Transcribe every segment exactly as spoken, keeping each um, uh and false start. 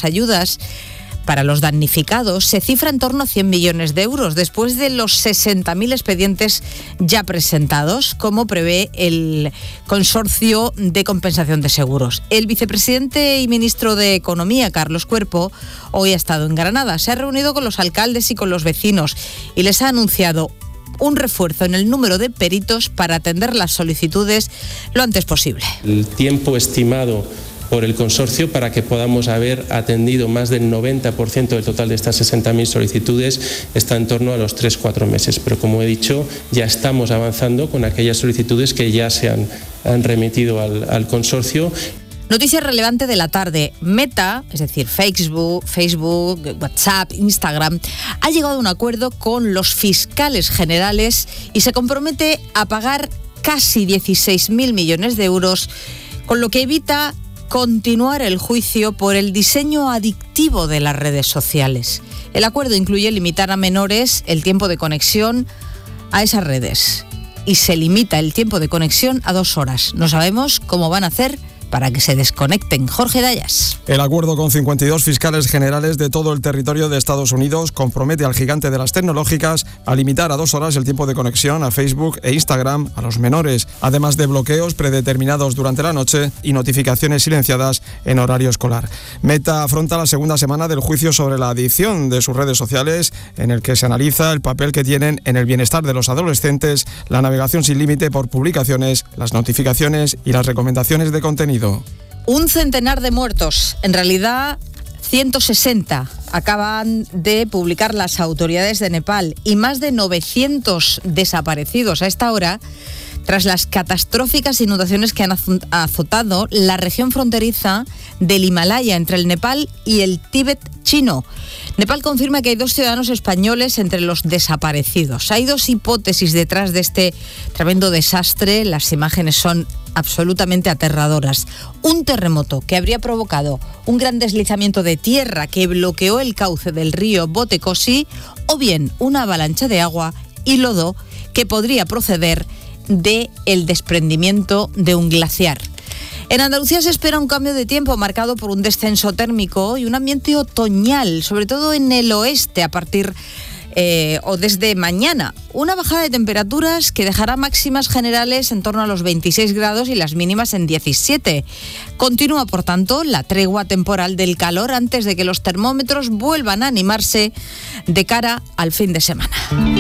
las ayudas para los damnificados se cifra en torno a cien millones de euros, después de los sesenta mil expedientes ya presentados, como prevé el Consorcio de Compensación de Seguros. El vicepresidente y ministro de Economía, Carlos Cuerpo, hoy ha estado en Granada. Se ha reunido con los alcaldes y con los vecinos y les ha anunciado un refuerzo en el número de peritos para atender las solicitudes lo antes posible. El tiempo estimado por el consorcio para que podamos haber atendido más del noventa por ciento del total de estas sesenta mil solicitudes está en torno a los tres a cuatro meses. Pero como he dicho, ya estamos avanzando con aquellas solicitudes que ya se han, han remitido al, al consorcio. Noticia relevante de la tarde. Meta, es decir, Facebook, Facebook, WhatsApp, Instagram, ha llegado a un acuerdo con los fiscales generales y se compromete a pagar casi dieciséis mil millones de euros, con lo que evita continuar el juicio por el diseño adictivo de las redes sociales. El acuerdo incluye limitar a menores el tiempo de conexión a esas redes y se limita el tiempo de conexión a dos horas. No sabemos cómo van a hacer para que se desconecten. Jorge Dayas. El acuerdo con cincuenta y dos fiscales generales de todo el territorio de Estados Unidos compromete al gigante de las tecnológicas a limitar a dos horas el tiempo de conexión a Facebook e Instagram a los menores, además de bloqueos predeterminados durante la noche y notificaciones silenciadas en horario escolar. Meta afronta la segunda semana del juicio sobre la adicción de sus redes sociales, en el que se analiza el papel que tienen en el bienestar de los adolescentes, la navegación sin límite por publicaciones, las notificaciones y las recomendaciones de contenido. Un centenar de muertos, en realidad ciento sesenta, acaban de publicar las autoridades de Nepal y más de novecientos desaparecidos a esta hora tras las catastróficas inundaciones que han azotado la región fronteriza del Himalaya entre el Nepal y el Tíbet chino. Nepal confirma que hay dos ciudadanos españoles entre los desaparecidos. Hay dos hipótesis detrás de este tremendo desastre. Las imágenes son absolutamente aterradoras. Un terremoto que habría provocado un gran deslizamiento de tierra que bloqueó el cauce del río Botecosi, o bien una avalancha de agua y lodo que podría proceder de el desprendimiento de un glaciar. En Andalucía se espera un cambio de tiempo marcado por un descenso térmico y un ambiente otoñal, sobre todo en el oeste a partir eh, o desde mañana. Una bajada de temperaturas que dejará máximas generales en torno a los veintiséis grados y las mínimas en diecisiete. Continúa, por tanto, la tregua temporal del calor antes de que los termómetros vuelvan a animarse de cara al fin de semana.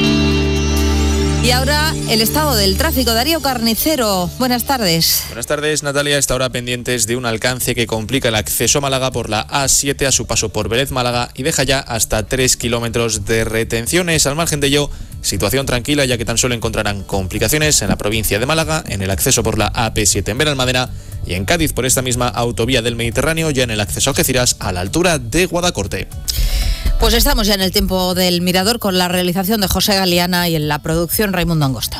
Y ahora el estado del tráfico. Darío Carnicero, buenas tardes. Buenas tardes, Natalia. A esta hora pendientes de un alcance que complica el acceso a Málaga por la A siete a su paso por Vélez Málaga y deja ya hasta tres kilómetros de retenciones. Al margen de ello, situación tranquila, ya que tan solo encontrarán complicaciones en la provincia de Málaga, en el acceso por la A P siete en Benalmádena y en Cádiz por esta misma autovía del Mediterráneo, ya en el acceso a Algeciras a la altura de Guadacorte. Pues estamos ya en el tiempo del Mirador con la realización de José Galeana y en la producción Raimundo Angosto.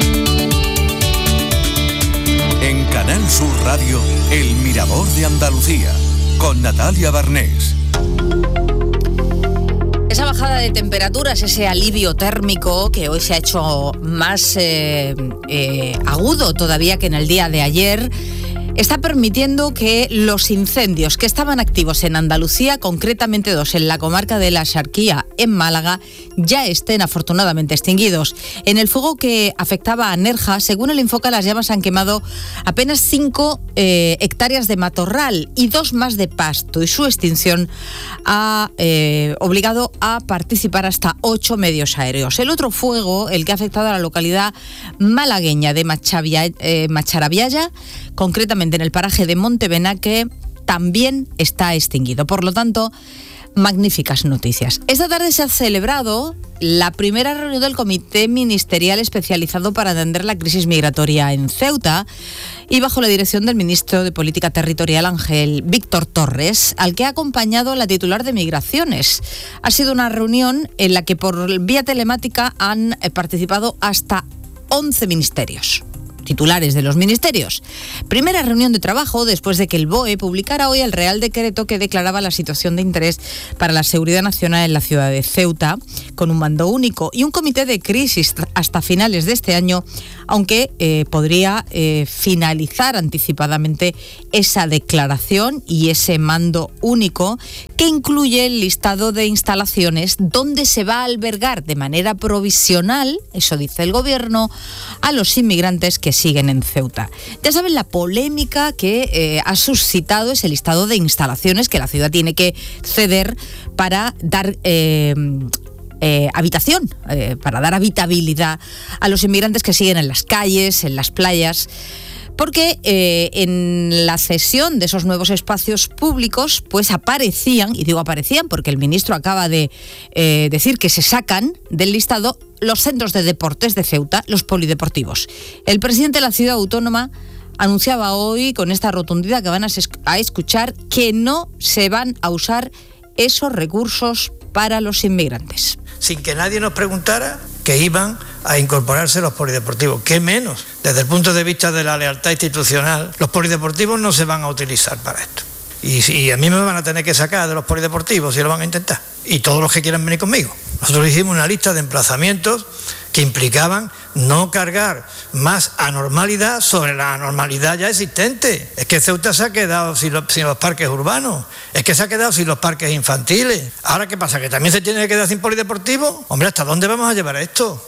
En Canal Sur Radio, El Mirador de Andalucía, con Natalia Barnés. Esa bajada de temperaturas, ese alivio térmico que hoy se ha hecho más eh, eh, agudo todavía que en el día de ayer, está permitiendo que los incendios que estaban activos en Andalucía, concretamente dos en la comarca de la Axarquía, en Málaga, ya estén afortunadamente extinguidos. En el fuego que afectaba a Nerja, según el Infoca, las llamas han quemado apenas cinco eh, hectáreas de matorral y dos más de pasto, y su extinción ha eh, obligado a participar hasta ocho medios aéreos. El otro fuego, el que ha afectado a la localidad malagueña de Machavia, eh, Macharabiaya, concretamente en el paraje de Montebenaque, también está extinguido. Por lo tanto, magníficas noticias. Esta tarde se ha celebrado la primera reunión del Comité Ministerial especializado para atender la crisis migratoria en Ceuta y bajo la dirección del ministro de Política Territorial, Ángel Víctor Torres, al que ha acompañado la titular de Migraciones. Ha sido una reunión en la que por vía telemática han participado hasta once ministerios. titulares de los ministerios. Primera reunión de trabajo después de que el B O E publicara hoy el Real Decreto que declaraba la situación de interés para la seguridad nacional en la ciudad de Ceuta, con un mando único y un comité de crisis hasta finales de este año, aunque eh, podría eh, finalizar anticipadamente esa declaración y ese mando único, que incluye el listado de instalaciones donde se va a albergar de manera provisional, eso dice el gobierno, a los inmigrantes que siguen en Ceuta. Ya saben la polémica que eh, ha suscitado ese listado de instalaciones que la ciudad tiene que ceder para dar eh, eh, habitación, eh, para dar habitabilidad a los inmigrantes que siguen en las calles, en las playas. Porque eh, en la cesión de esos nuevos espacios públicos, pues aparecían, y digo aparecían porque el ministro acaba de eh, decir que se sacan del listado los centros de deportes de Ceuta, los polideportivos. El presidente de la ciudad autónoma anunciaba hoy con esta rotundidad que van a, a escuchar que no se van a usar esos recursos para los inmigrantes. Sin que nadie nos preguntara que iban a incorporarse los polideportivos. ¿Qué menos? Desde el punto de vista de la lealtad institucional, los polideportivos no se van a utilizar para esto. Y, y a mí me van a tener que sacar de los polideportivos si lo van a intentar. Y todos los que quieran venir conmigo. Nosotros hicimos una lista de emplazamientos que implicaban no cargar más anormalidad sobre la anormalidad ya existente. Es que Ceuta se ha quedado sin los, sin los parques urbanos, es que se ha quedado sin los parques infantiles. Ahora, ¿qué pasa? ¿Que también se tiene que quedar sin polideportivo? Hombre, ¿hasta dónde vamos a llevar esto?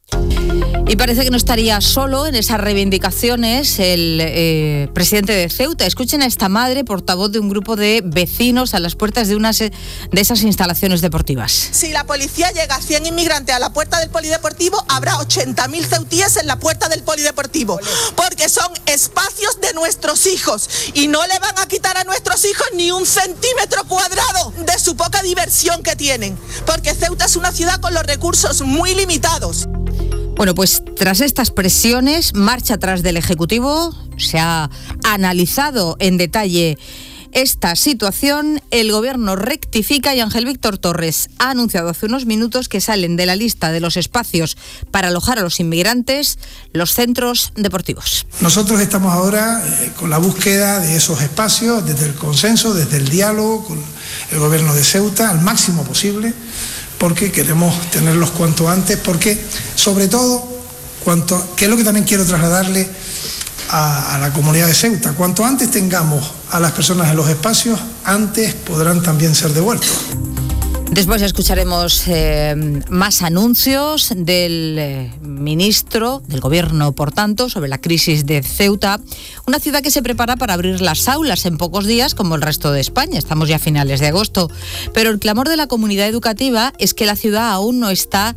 Y parece que no estaría solo en esas reivindicaciones el eh, presidente de Ceuta. Escuchen a esta madre, portavoz de un grupo de vecinos a las puertas de unas de esas instalaciones deportivas. Si la policía llega a cien inmigrantes a la puerta del polideportivo, habrá ochenta mil ceutíes en la puerta del polideportivo, porque son espacios de nuestros hijos y no le van a quitar a nuestros hijos ni un centímetro cuadrado de su poca diversión que tienen, porque Ceuta es una ciudad con los recursos muy limitados. Bueno, pues tras estas presiones, marcha atrás del Ejecutivo, se ha analizado en detalle esta situación, el Gobierno rectifica y Ángel Víctor Torres ha anunciado hace unos minutos que salen de la lista de los espacios para alojar a los inmigrantes los centros deportivos. Nosotros estamos ahora eh, con la búsqueda de esos espacios, desde el consenso, desde el diálogo con el Gobierno de Ceuta, al máximo posible, porque queremos tenerlos cuanto antes, porque sobre todo, cuanto, que es lo que también quiero trasladarle a, a la comunidad de Ceuta, cuanto antes tengamos a las personas en los espacios, antes podrán también ser devueltos. Después escucharemos eh, más anuncios del eh, ministro, del Gobierno, por tanto, sobre la crisis de Ceuta, una ciudad que se prepara para abrir las aulas en pocos días, como el resto de España. Estamos ya a finales de agosto. Pero el clamor de la comunidad educativa es que la ciudad aún no está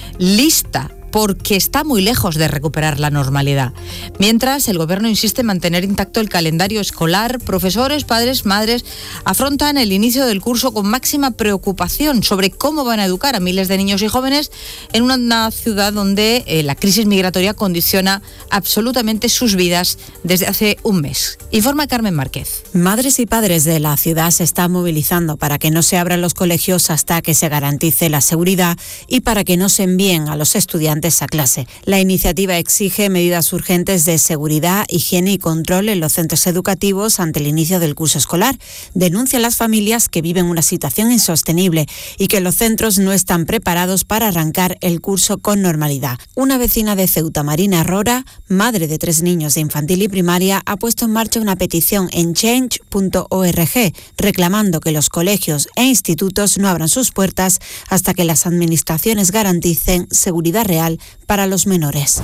lista, porque está muy lejos de recuperar la normalidad. Mientras, el Gobierno insiste en mantener intacto el calendario escolar, profesores, padres, madres afrontan el inicio del curso con máxima preocupación sobre cómo van a educar a miles de niños y jóvenes en una ciudad donde eh, la crisis migratoria condiciona absolutamente sus vidas desde hace un mes. Informa Carmen Márquez. Madres y padres de la ciudad se están movilizando para que no se abran los colegios hasta que se garantice la seguridad y para que no se envíen a los estudiantes a clase. La iniciativa exige medidas urgentes de seguridad, higiene y control en los centros educativos ante el inicio del curso escolar. Denuncia a las familias que viven una situación insostenible y que los centros no están preparados para arrancar el curso con normalidad. Una vecina de Ceuta, Marina Rora, madre de tres niños de infantil y primaria, ha puesto en marcha una petición en change punto org reclamando que los colegios e institutos no abran sus puertas hasta que las administraciones garanticen seguridad real para los menores.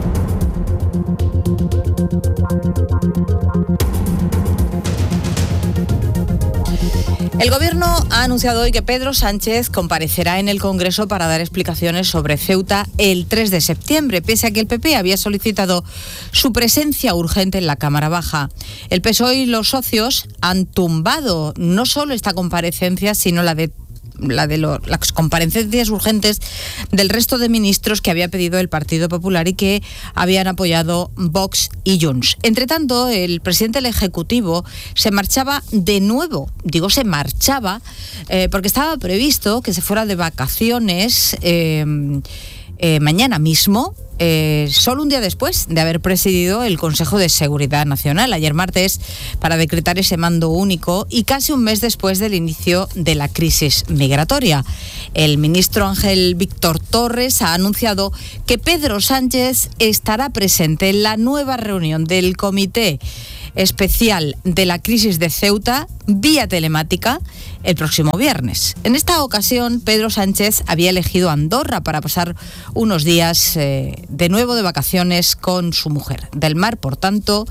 El Gobierno ha anunciado hoy que Pedro Sánchez comparecerá en el Congreso para dar explicaciones sobre Ceuta el tres de septiembre, pese a que el P P había solicitado su presencia urgente en la Cámara Baja. El P S O E y los socios han tumbado no solo esta comparecencia, sino la de la de lo, las comparecencias urgentes del resto de ministros que había pedido el Partido Popular y que habían apoyado Vox y Junts. Entre tanto, el presidente del Ejecutivo se marchaba de nuevo, digo se marchaba, eh, porque estaba previsto que se fuera de vacaciones eh, eh, mañana mismo, eh, solo un día después de haber presidido el Consejo de Seguridad Nacional, ayer martes, para decretar ese mando único y casi un mes después del inicio de la crisis migratoria. El ministro Ángel Víctor Torres ha anunciado que Pedro Sánchez estará presente en la nueva reunión del Comité Especial de la Crisis de Ceuta vía telemática el próximo viernes. En esta ocasión, Pedro Sánchez había elegido Andorra para pasar unos días eh, de nuevo de vacaciones con su mujer. Del mar, por tanto,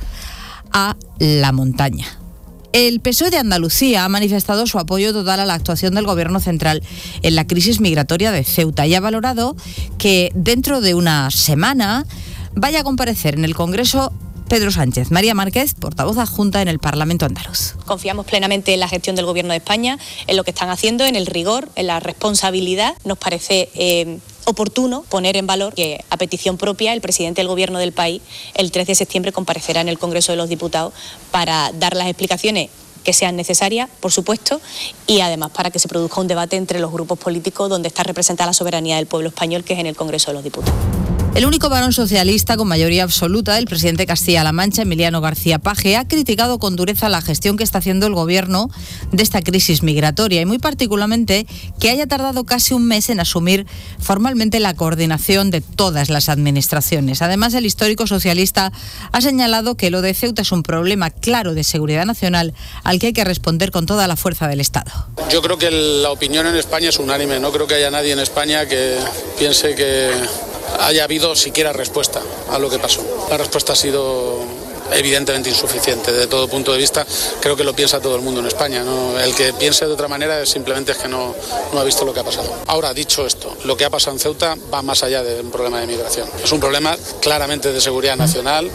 a la montaña. El P S O E de Andalucía ha manifestado su apoyo total a la actuación del Gobierno central en la crisis migratoria de Ceuta y ha valorado que dentro de una semana vaya a comparecer en el Congreso Pedro Sánchez. María Márquez, portavoz adjunta en el Parlamento andaluz. Confiamos plenamente en la gestión del Gobierno de España, en lo que están haciendo, en el rigor, en la responsabilidad. Nos parece eh, oportuno poner en valor que, a petición propia, el presidente del Gobierno del país el tres de septiembre comparecerá en el Congreso de los Diputados para dar las explicaciones que sean necesarias, por supuesto, y además para que se produzca un debate entre los grupos políticos donde está representada la soberanía del pueblo español, que es en el Congreso de los Diputados. El único varón socialista con mayoría absoluta, el presidente de Castilla-La Mancha, Emiliano García Paje, ha criticado con dureza la gestión que está haciendo el Gobierno de esta crisis migratoria y muy particularmente que haya tardado casi un mes en asumir formalmente la coordinación de todas las administraciones. Además, el histórico socialista ha señalado que lo de Ceuta es un problema claro de seguridad nacional al que hay que responder con toda la fuerza del Estado. Yo creo que la opinión en España es unánime. No creo que haya nadie en España que piense que haya habido siquiera respuesta a lo que pasó. La respuesta ha sido evidentemente insuficiente desde todo punto de vista. Creo que lo piensa todo el mundo en España, ¿no? El que piense de otra manera es simplemente es que no, no ha visto lo que ha pasado. Ahora, dicho esto, lo que ha pasado en Ceuta va más allá de un problema de migración. Es un problema claramente de seguridad nacional.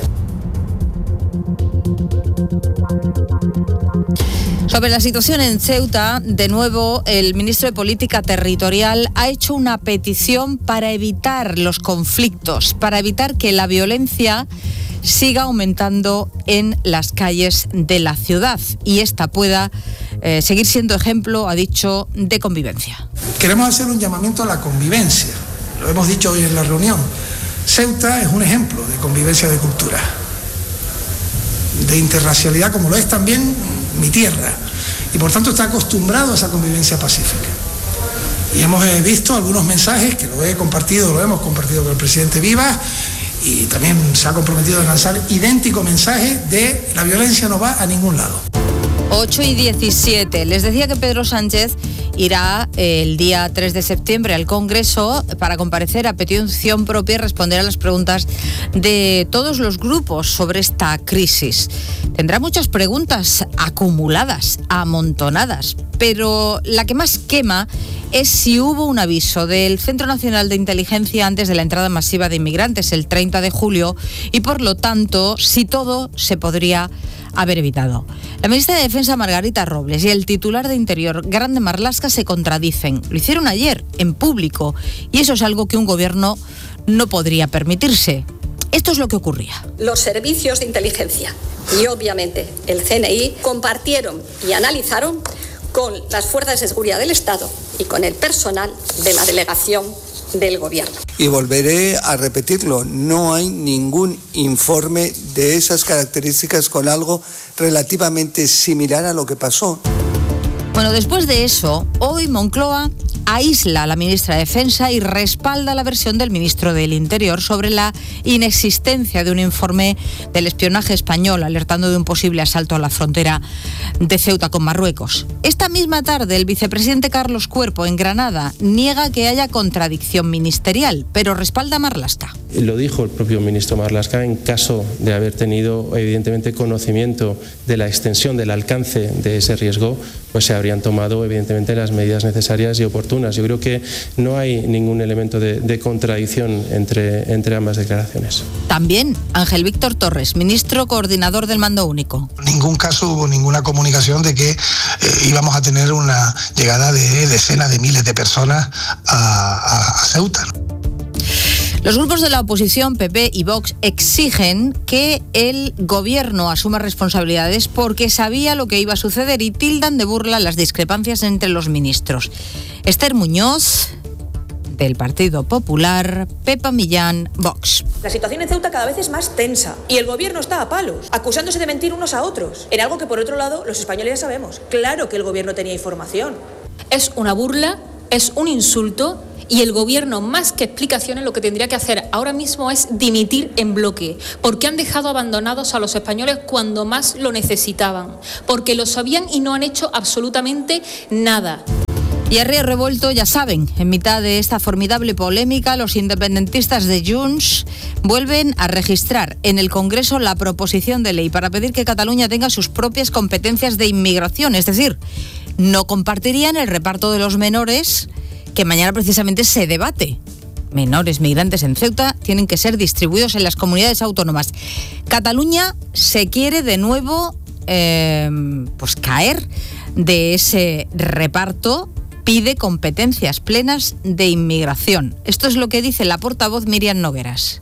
Sobre la situación en Ceuta, de nuevo, el ministro de Política Territorial ha hecho una petición para evitar los conflictos, para evitar que la violencia siga aumentando en las calles de la ciudad y esta pueda eh, seguir siendo ejemplo, ha dicho, de convivencia. Queremos hacer un llamamiento a la convivencia, lo hemos dicho hoy en la reunión. Ceuta es un ejemplo de convivencia de cultura, de interracialidad, como lo es también mi tierra, y por tanto está acostumbrado a esa convivencia pacífica. Y hemos visto algunos mensajes que lo he compartido, lo hemos compartido con el presidente Vivas, y también se ha comprometido a lanzar idéntico mensaje de la violencia no va a ningún lado. ocho y diecisiete. Les decía que Pedro Sánchez irá el día tres de septiembre al Congreso para comparecer a petición propia y responder a las preguntas de todos los grupos sobre esta crisis. Tendrá muchas preguntas acumuladas, amontonadas, pero la que más quema es si hubo un aviso del Centro Nacional de Inteligencia antes de la entrada masiva de inmigrantes el treinta de julio y, por lo tanto, si todo se podría haber evitado. La ministra de Defensa, Margarita Robles, y el titular de Interior, Grande Marlaska, se contradicen. Lo hicieron ayer, en público, y eso es algo que un gobierno no podría permitirse. Esto es lo que ocurría. Los servicios de inteligencia y, obviamente, el C N I compartieron y analizaron con las fuerzas de seguridad del Estado y con el personal de la delegación del Gobierno. Y volveré a repetirlo, no hay ningún informe de esas características con algo relativamente similar a lo que pasó. Bueno, después de eso, hoy Moncloa aísla a la ministra de Defensa y respalda la versión del ministro del Interior sobre la inexistencia de un informe del espionaje español alertando de un posible asalto a la frontera de Ceuta con Marruecos. Esta misma tarde, el vicepresidente Carlos Cuerpo, en Granada, niega que haya contradicción ministerial, pero respalda a Marlaska. Lo dijo el propio ministro Marlaska, en caso de haber tenido evidentemente conocimiento de la extensión, del alcance de ese riesgo, pues se habrían tomado evidentemente las medidas necesarias y oportunas. Yo creo que no hay ningún elemento de, de contradicción entre, entre ambas declaraciones. También Ángel Víctor Torres, ministro coordinador del Mando Único. En ningún caso hubo ninguna comunicación de que eh, íbamos a tener una llegada de decenas de miles de personas a, a, a Ceuta. Los grupos de la oposición, P P y Vox, exigen que el gobierno asuma responsabilidades porque sabía lo que iba a suceder y tildan de burla las discrepancias entre los ministros. Esther Muñoz, del Partido Popular, Pepa Millán, Vox. La situación en Ceuta cada vez es más tensa y el gobierno está a palos, acusándose de mentir unos a otros, en algo que por otro lado los españoles ya sabemos. Claro que el gobierno tenía información. Es una burla, es un insulto. Y el gobierno, más que explicaciones, lo que tendría que hacer ahora mismo es dimitir en bloque, porque han dejado abandonados a los españoles cuando más lo necesitaban, porque lo sabían y no han hecho absolutamente nada. Y a río revuelto, ya saben, en mitad de esta formidable polémica, los independentistas de Junts vuelven a registrar en el Congreso la proposición de ley para pedir que Cataluña tenga sus propias competencias de inmigración, es decir, no compartirían el reparto de los menores que mañana precisamente se debate. Menores migrantes en Ceuta tienen que ser distribuidos en las comunidades autónomas. Cataluña se quiere de nuevo eh, pues caer de ese reparto, pide competencias plenas de inmigración. Esto es lo que dice la portavoz Míriam Nogueras.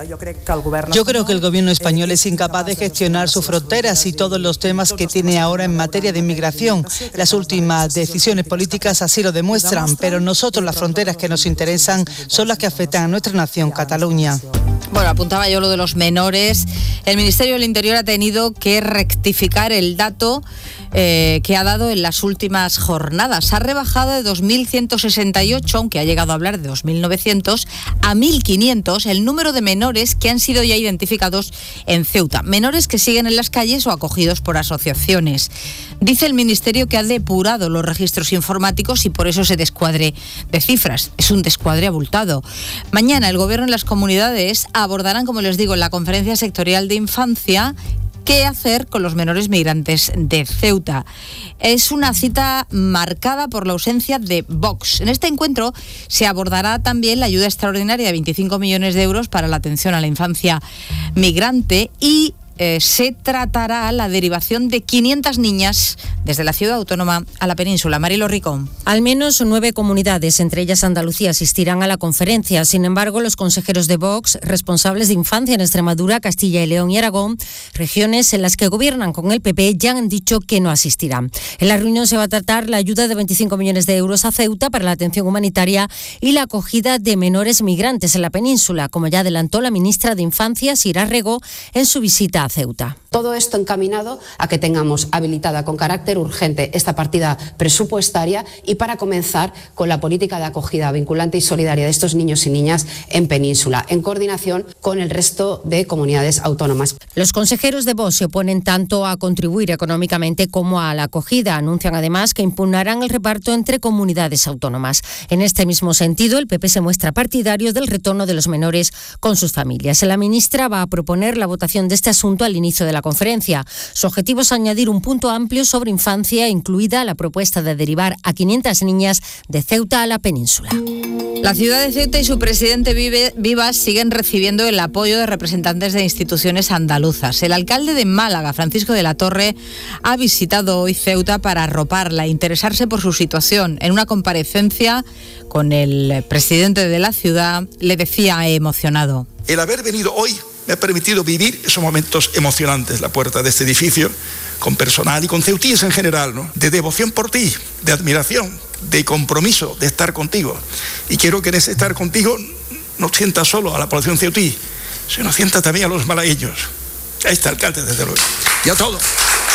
Yo creo que el gobierno español es incapaz de gestionar sus fronteras y todos los temas que tiene ahora en materia de inmigración. Las últimas decisiones políticas así lo demuestran, pero nosotros las fronteras que nos interesan son las que afectan a nuestra nación, Cataluña. Bueno, apuntaba yo lo de los menores. El Ministerio del Interior ha tenido que rectificar el dato eh, que ha dado en las últimas jornadas. Ha rebajado de dos mil ciento sesenta y ocho, aunque ha llegado a hablar de dos mil novecientos, a mil quinientos el número de menores que han sido ya identificados en Ceuta. Menores que siguen en las calles o acogidos por asociaciones. Dice el Ministerio que ha depurado los registros informáticos y por eso ese descuadre de cifras. Es un descuadre abultado. Mañana el Gobierno y las comunidades abordarán, como les digo, en la Conferencia Sectorial de Infancia, qué hacer con los menores migrantes de Ceuta. Es una cita marcada por la ausencia de Vox. En este encuentro se abordará también la ayuda extraordinaria de veinticinco millones de euros para la atención a la infancia migrante y Eh, se tratará la derivación de quinientas niñas desde la ciudad autónoma a la península. Marilo Ricón. Al menos nueve comunidades, entre ellas Andalucía, asistirán a la conferencia. Sin embargo, los consejeros de Vox, responsables de infancia en Extremadura, Castilla y León y Aragón, regiones en las que gobiernan con el P P, ya han dicho que no asistirán. En la reunión se va a tratar la ayuda de veinticinco millones de euros a Ceuta para la atención humanitaria y la acogida de menores migrantes en la península, como ya adelantó la ministra de Infancia, Sira Rego, en su visita a Ceuta. Todo esto encaminado a que tengamos habilitada con carácter urgente esta partida presupuestaria y para comenzar con la política de acogida vinculante y solidaria de estos niños y niñas en península, en coordinación con el resto de comunidades autónomas. Los consejeros de Vox se oponen tanto a contribuir económicamente como a la acogida. Anuncian además que impugnarán el reparto entre comunidades autónomas. En este mismo sentido, el P P se muestra partidario del retorno de los menores con sus familias. La ministra va a proponer la votación de este asunto al inicio de la conferencia. Su objetivo es añadir un punto amplio sobre infancia, incluida la propuesta de derivar a quinientas niñas de Ceuta a la península. La ciudad de Ceuta y su presidente Vivas siguen recibiendo el apoyo de representantes de instituciones andaluzas. El alcalde de Málaga, Francisco de la Torre, ha visitado hoy Ceuta para arroparla e interesarse por su situación. En una comparecencia con el presidente de la ciudad, le decía emocionado: el haber venido hoy me ha permitido vivir esos momentos emocionantes, la puerta de este edificio, con personal y con ceutíes en general, ¿no? De devoción por ti, de admiración, de compromiso, de estar contigo. Y quiero que en ese estar contigo no sienta solo a la población ceutí, sino sienta también a los malagueños, a este alcalde, desde luego, y a todos.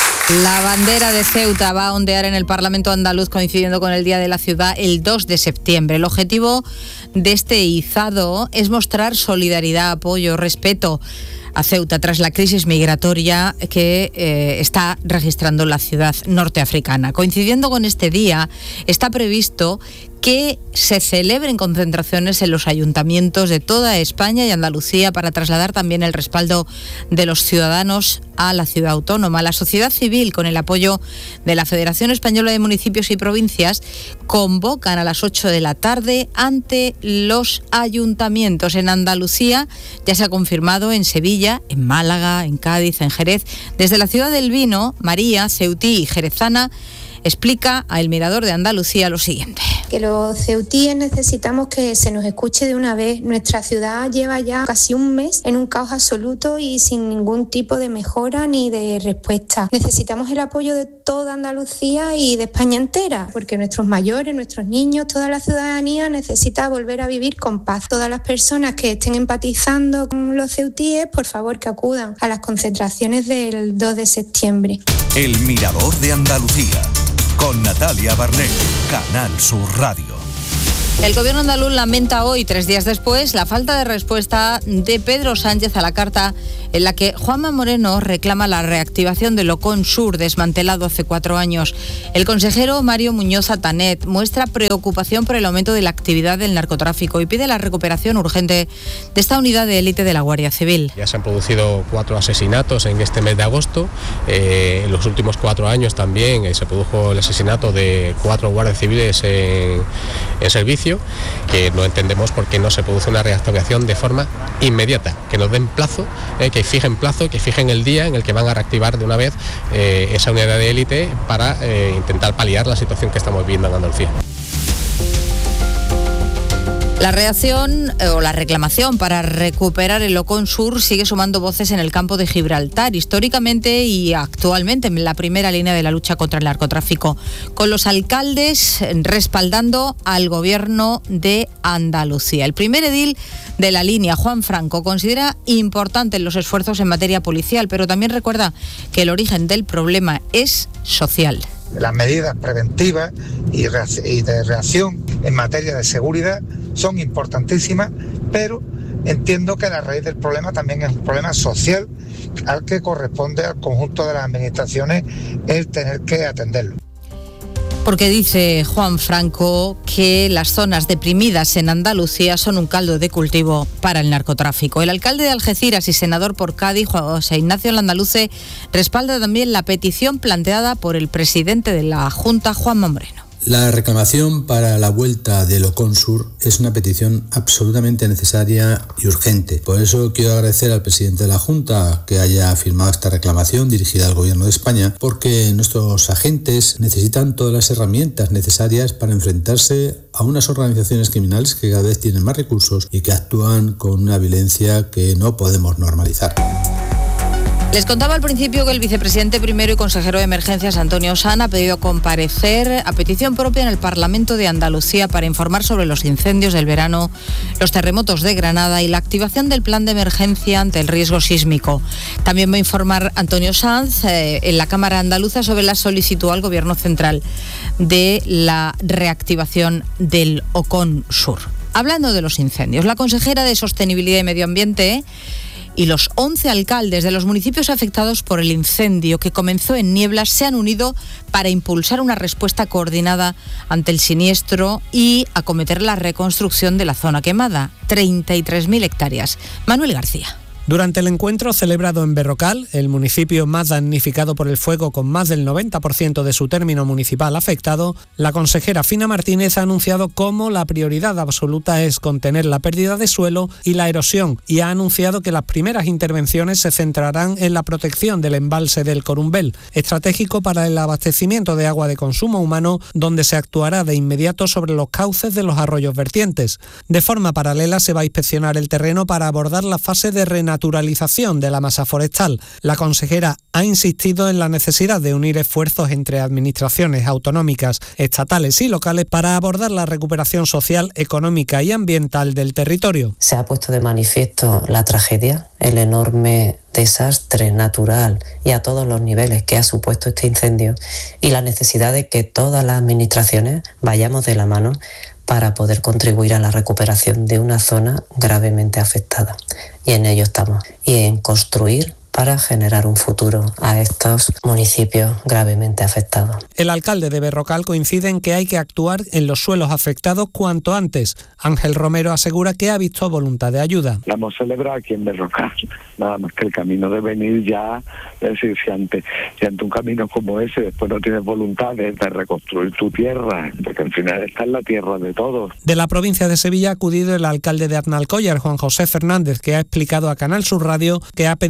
La bandera de Ceuta va a ondear en el Parlamento andaluz coincidiendo con el Día de la Ciudad el dos de septiembre. El objetivo de este izado es mostrar solidaridad, apoyo, respeto a Ceuta tras la crisis migratoria que eh, está registrando la ciudad norteafricana. Coincidiendo con este día, está previsto que se celebren concentraciones en los ayuntamientos de toda España y Andalucía para trasladar también el respaldo de los ciudadanos a la ciudad autónoma. La sociedad civil, con el apoyo de la Federación Española de Municipios y Provincias, convocan a las ocho de la tarde ante los ayuntamientos. En Andalucía ya se ha confirmado en Sevilla, en Málaga, en Cádiz, en Jerez. Desde la ciudad del vino, María, ceutí y jerezana, explica a El Mirador de Andalucía lo siguiente. Que los ceutíes necesitamos que se nos escuche de una vez. Nuestra ciudad lleva ya casi un mes en un caos absoluto y sin ningún tipo de mejora ni de respuesta. Necesitamos el apoyo de toda Andalucía y de España entera, porque nuestros mayores, nuestros niños, toda la ciudadanía necesita volver a vivir con paz. Todas las personas que estén empatizando con los ceutíes, por favor que acudan a las concentraciones del dos de septiembre. El Mirador de Andalucía, con Natalia Barnés, Canal Sur Radio. El gobierno andaluz lamenta hoy, tres días después, la falta de respuesta de Pedro Sánchez a la carta en la que Juanma Moreno reclama la reactivación del Ocon Sur, desmantelado hace cuatro años. El consejero Mario Muñoz Atanet muestra preocupación por el aumento de la actividad del narcotráfico y pide la recuperación urgente de esta unidad de élite de la Guardia Civil. Ya se han producido cuatro asesinatos en este mes de agosto. Eh, en los últimos cuatro años también eh, se produjo el asesinato de cuatro guardias civiles en, en servicio, que no entendemos por qué no se produce una reactivación de forma inmediata, que nos den plazo, eh, que fijen plazo, que fijen el día en el que van a reactivar de una vez eh, esa unidad de élite para eh, intentar paliar la situación que estamos viviendo en Andalucía. La reacción eh, o la reclamación para recuperar el Ocon Sur sigue sumando voces en el campo de Gibraltar, históricamente y actualmente en la primera línea de la lucha contra el narcotráfico, con los alcaldes respaldando al gobierno de Andalucía. El primer edil de la línea, Juan Franco, considera importantes los esfuerzos en materia policial, pero también recuerda que el origen del problema es social. Las medidas preventivas y de reacción en materia de seguridad son importantísimas, pero entiendo que la raíz del problema también es un problema social al que corresponde al conjunto de las administraciones el tener que atenderlo. Porque dice Juan Franco que las zonas deprimidas en Andalucía son un caldo de cultivo para el narcotráfico. El alcalde de Algeciras y senador por Cádiz, José Ignacio Landaluce, respalda también la petición planteada por el presidente de la Junta, Juanma Moreno. La reclamación para la vuelta del Ocon Sur es una petición absolutamente necesaria y urgente. Por eso quiero agradecer al presidente de la Junta que haya firmado esta reclamación dirigida al Gobierno de España, porque nuestros agentes necesitan todas las herramientas necesarias para enfrentarse a unas organizaciones criminales que cada vez tienen más recursos y que actúan con una violencia que no podemos normalizar. Les contaba al principio que el vicepresidente primero y consejero de Emergencias, Antonio Sanz, ha pedido comparecer a petición propia en el Parlamento de Andalucía para informar sobre los incendios del verano, los terremotos de Granada y la activación del plan de emergencia ante el riesgo sísmico. También va a informar Antonio Sanz eh, en la Cámara Andaluza sobre la solicitud al Gobierno central de la reactivación del Ocon Sur. Hablando de los incendios, la consejera de Sostenibilidad y Medio Ambiente y los once alcaldes de los municipios afectados por el incendio que comenzó en Nieblas se han unido para impulsar una respuesta coordinada ante el siniestro y acometer la reconstrucción de la zona quemada, treinta y tres mil hectáreas. Manuel García. Durante el encuentro celebrado en Berrocal, el municipio más damnificado por el fuego con más del noventa por ciento de su término municipal afectado, la consejera Fina Martínez ha anunciado cómo la prioridad absoluta es contener la pérdida de suelo y la erosión y ha anunciado que las primeras intervenciones se centrarán en la protección del embalse del Corumbel, estratégico para el abastecimiento de agua de consumo humano, donde se actuará de inmediato sobre los cauces de los arroyos vertientes. De forma paralela se va a inspeccionar el terreno para abordar la fase de renaturalización naturalización de la masa forestal. La consejera ha insistido en la necesidad de unir esfuerzos entre administraciones autonómicas, estatales y locales para abordar la recuperación social, económica y ambiental del territorio. Se ha puesto de manifiesto la tragedia, el enorme desastre natural y a todos los niveles que ha supuesto este incendio y la necesidad de que todas las administraciones vayamos de la mano para poder contribuir a la recuperación de una zona gravemente afectada. Y en ello estamos. Y en construir para generar un futuro a estos municipios gravemente afectados. El alcalde de Berrocal coincide en que hay que actuar en los suelos afectados cuanto antes. Ángel Romero asegura que ha visto voluntad de ayuda. La hemos celebrado aquí en Berrocal, nada más que el camino de venir ya, es decir, si ante, si ante un camino como ese después no tienes voluntad de, de reconstruir tu tierra, porque al final está en la tierra de todos. De la provincia de Sevilla ha acudido el alcalde de Aznalcóllar, Juan José Fernández, que ha explicado a Canal Sur Radio que ha pedido una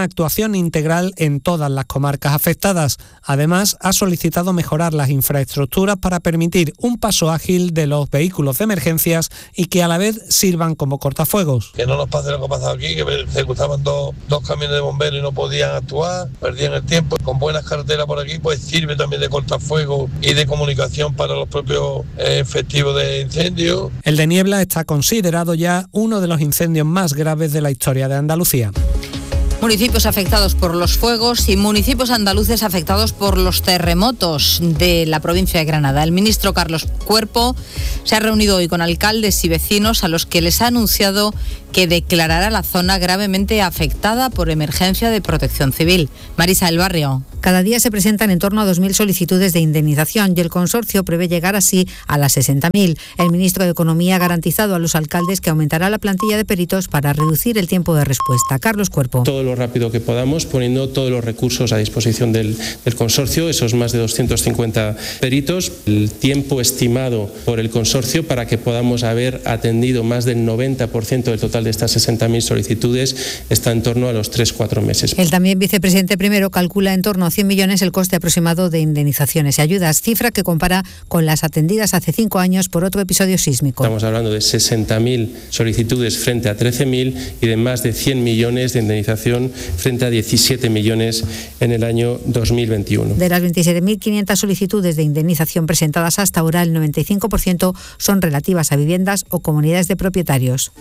una actuación integral en todas las comarcas afectadas. Además, ha solicitado mejorar las infraestructuras para permitir un paso ágil de los vehículos de emergencias y que a la vez sirvan como cortafuegos. Que no nos pase lo que ha pasado aquí, que se cruzaban dos, dos camiones de bomberos y no podían actuar, perdían el tiempo. Con buenas carreteras por aquí, pues sirve también de cortafuego y de comunicación para los propios eh, efectivos de incendio. El de Niebla está considerado ya uno de los incendios más graves de la historia de Andalucía. Municipios afectados por los fuegos y municipios andaluces afectados por los terremotos de la provincia de Granada. El ministro Carlos Cuerpo se ha reunido hoy con alcaldes y vecinos a los que les ha anunciado que declarará la zona gravemente afectada por emergencia de protección civil. Marisa del Barrio. Cada día se presentan en torno a dos mil solicitudes de indemnización y el consorcio prevé llegar así a las sesenta mil. El ministro de Economía ha garantizado a los alcaldes que aumentará la plantilla de peritos para reducir el tiempo de respuesta. Carlos Cuerpo. Todo lo rápido que podamos, poniendo todos los recursos a disposición del, del consorcio, esos más de doscientos cincuenta peritos, el tiempo estimado por el consorcio para que podamos haber atendido más del noventa por ciento del total de estas sesenta mil solicitudes está en torno a los tres a cuatro meses. El también vicepresidente primero calcula en torno a cien millones el coste aproximado de indemnizaciones y ayudas, cifra que compara con las atendidas hace cinco años por otro episodio sísmico. Estamos hablando de sesenta mil solicitudes frente a trece mil y de más de cien millones de indemnización frente a diecisiete millones en el año dos mil veintiuno. De las veintisiete mil quinientas solicitudes de indemnización presentadas hasta ahora, el noventa y cinco por ciento son relativas a viviendas o comunidades de propietarios.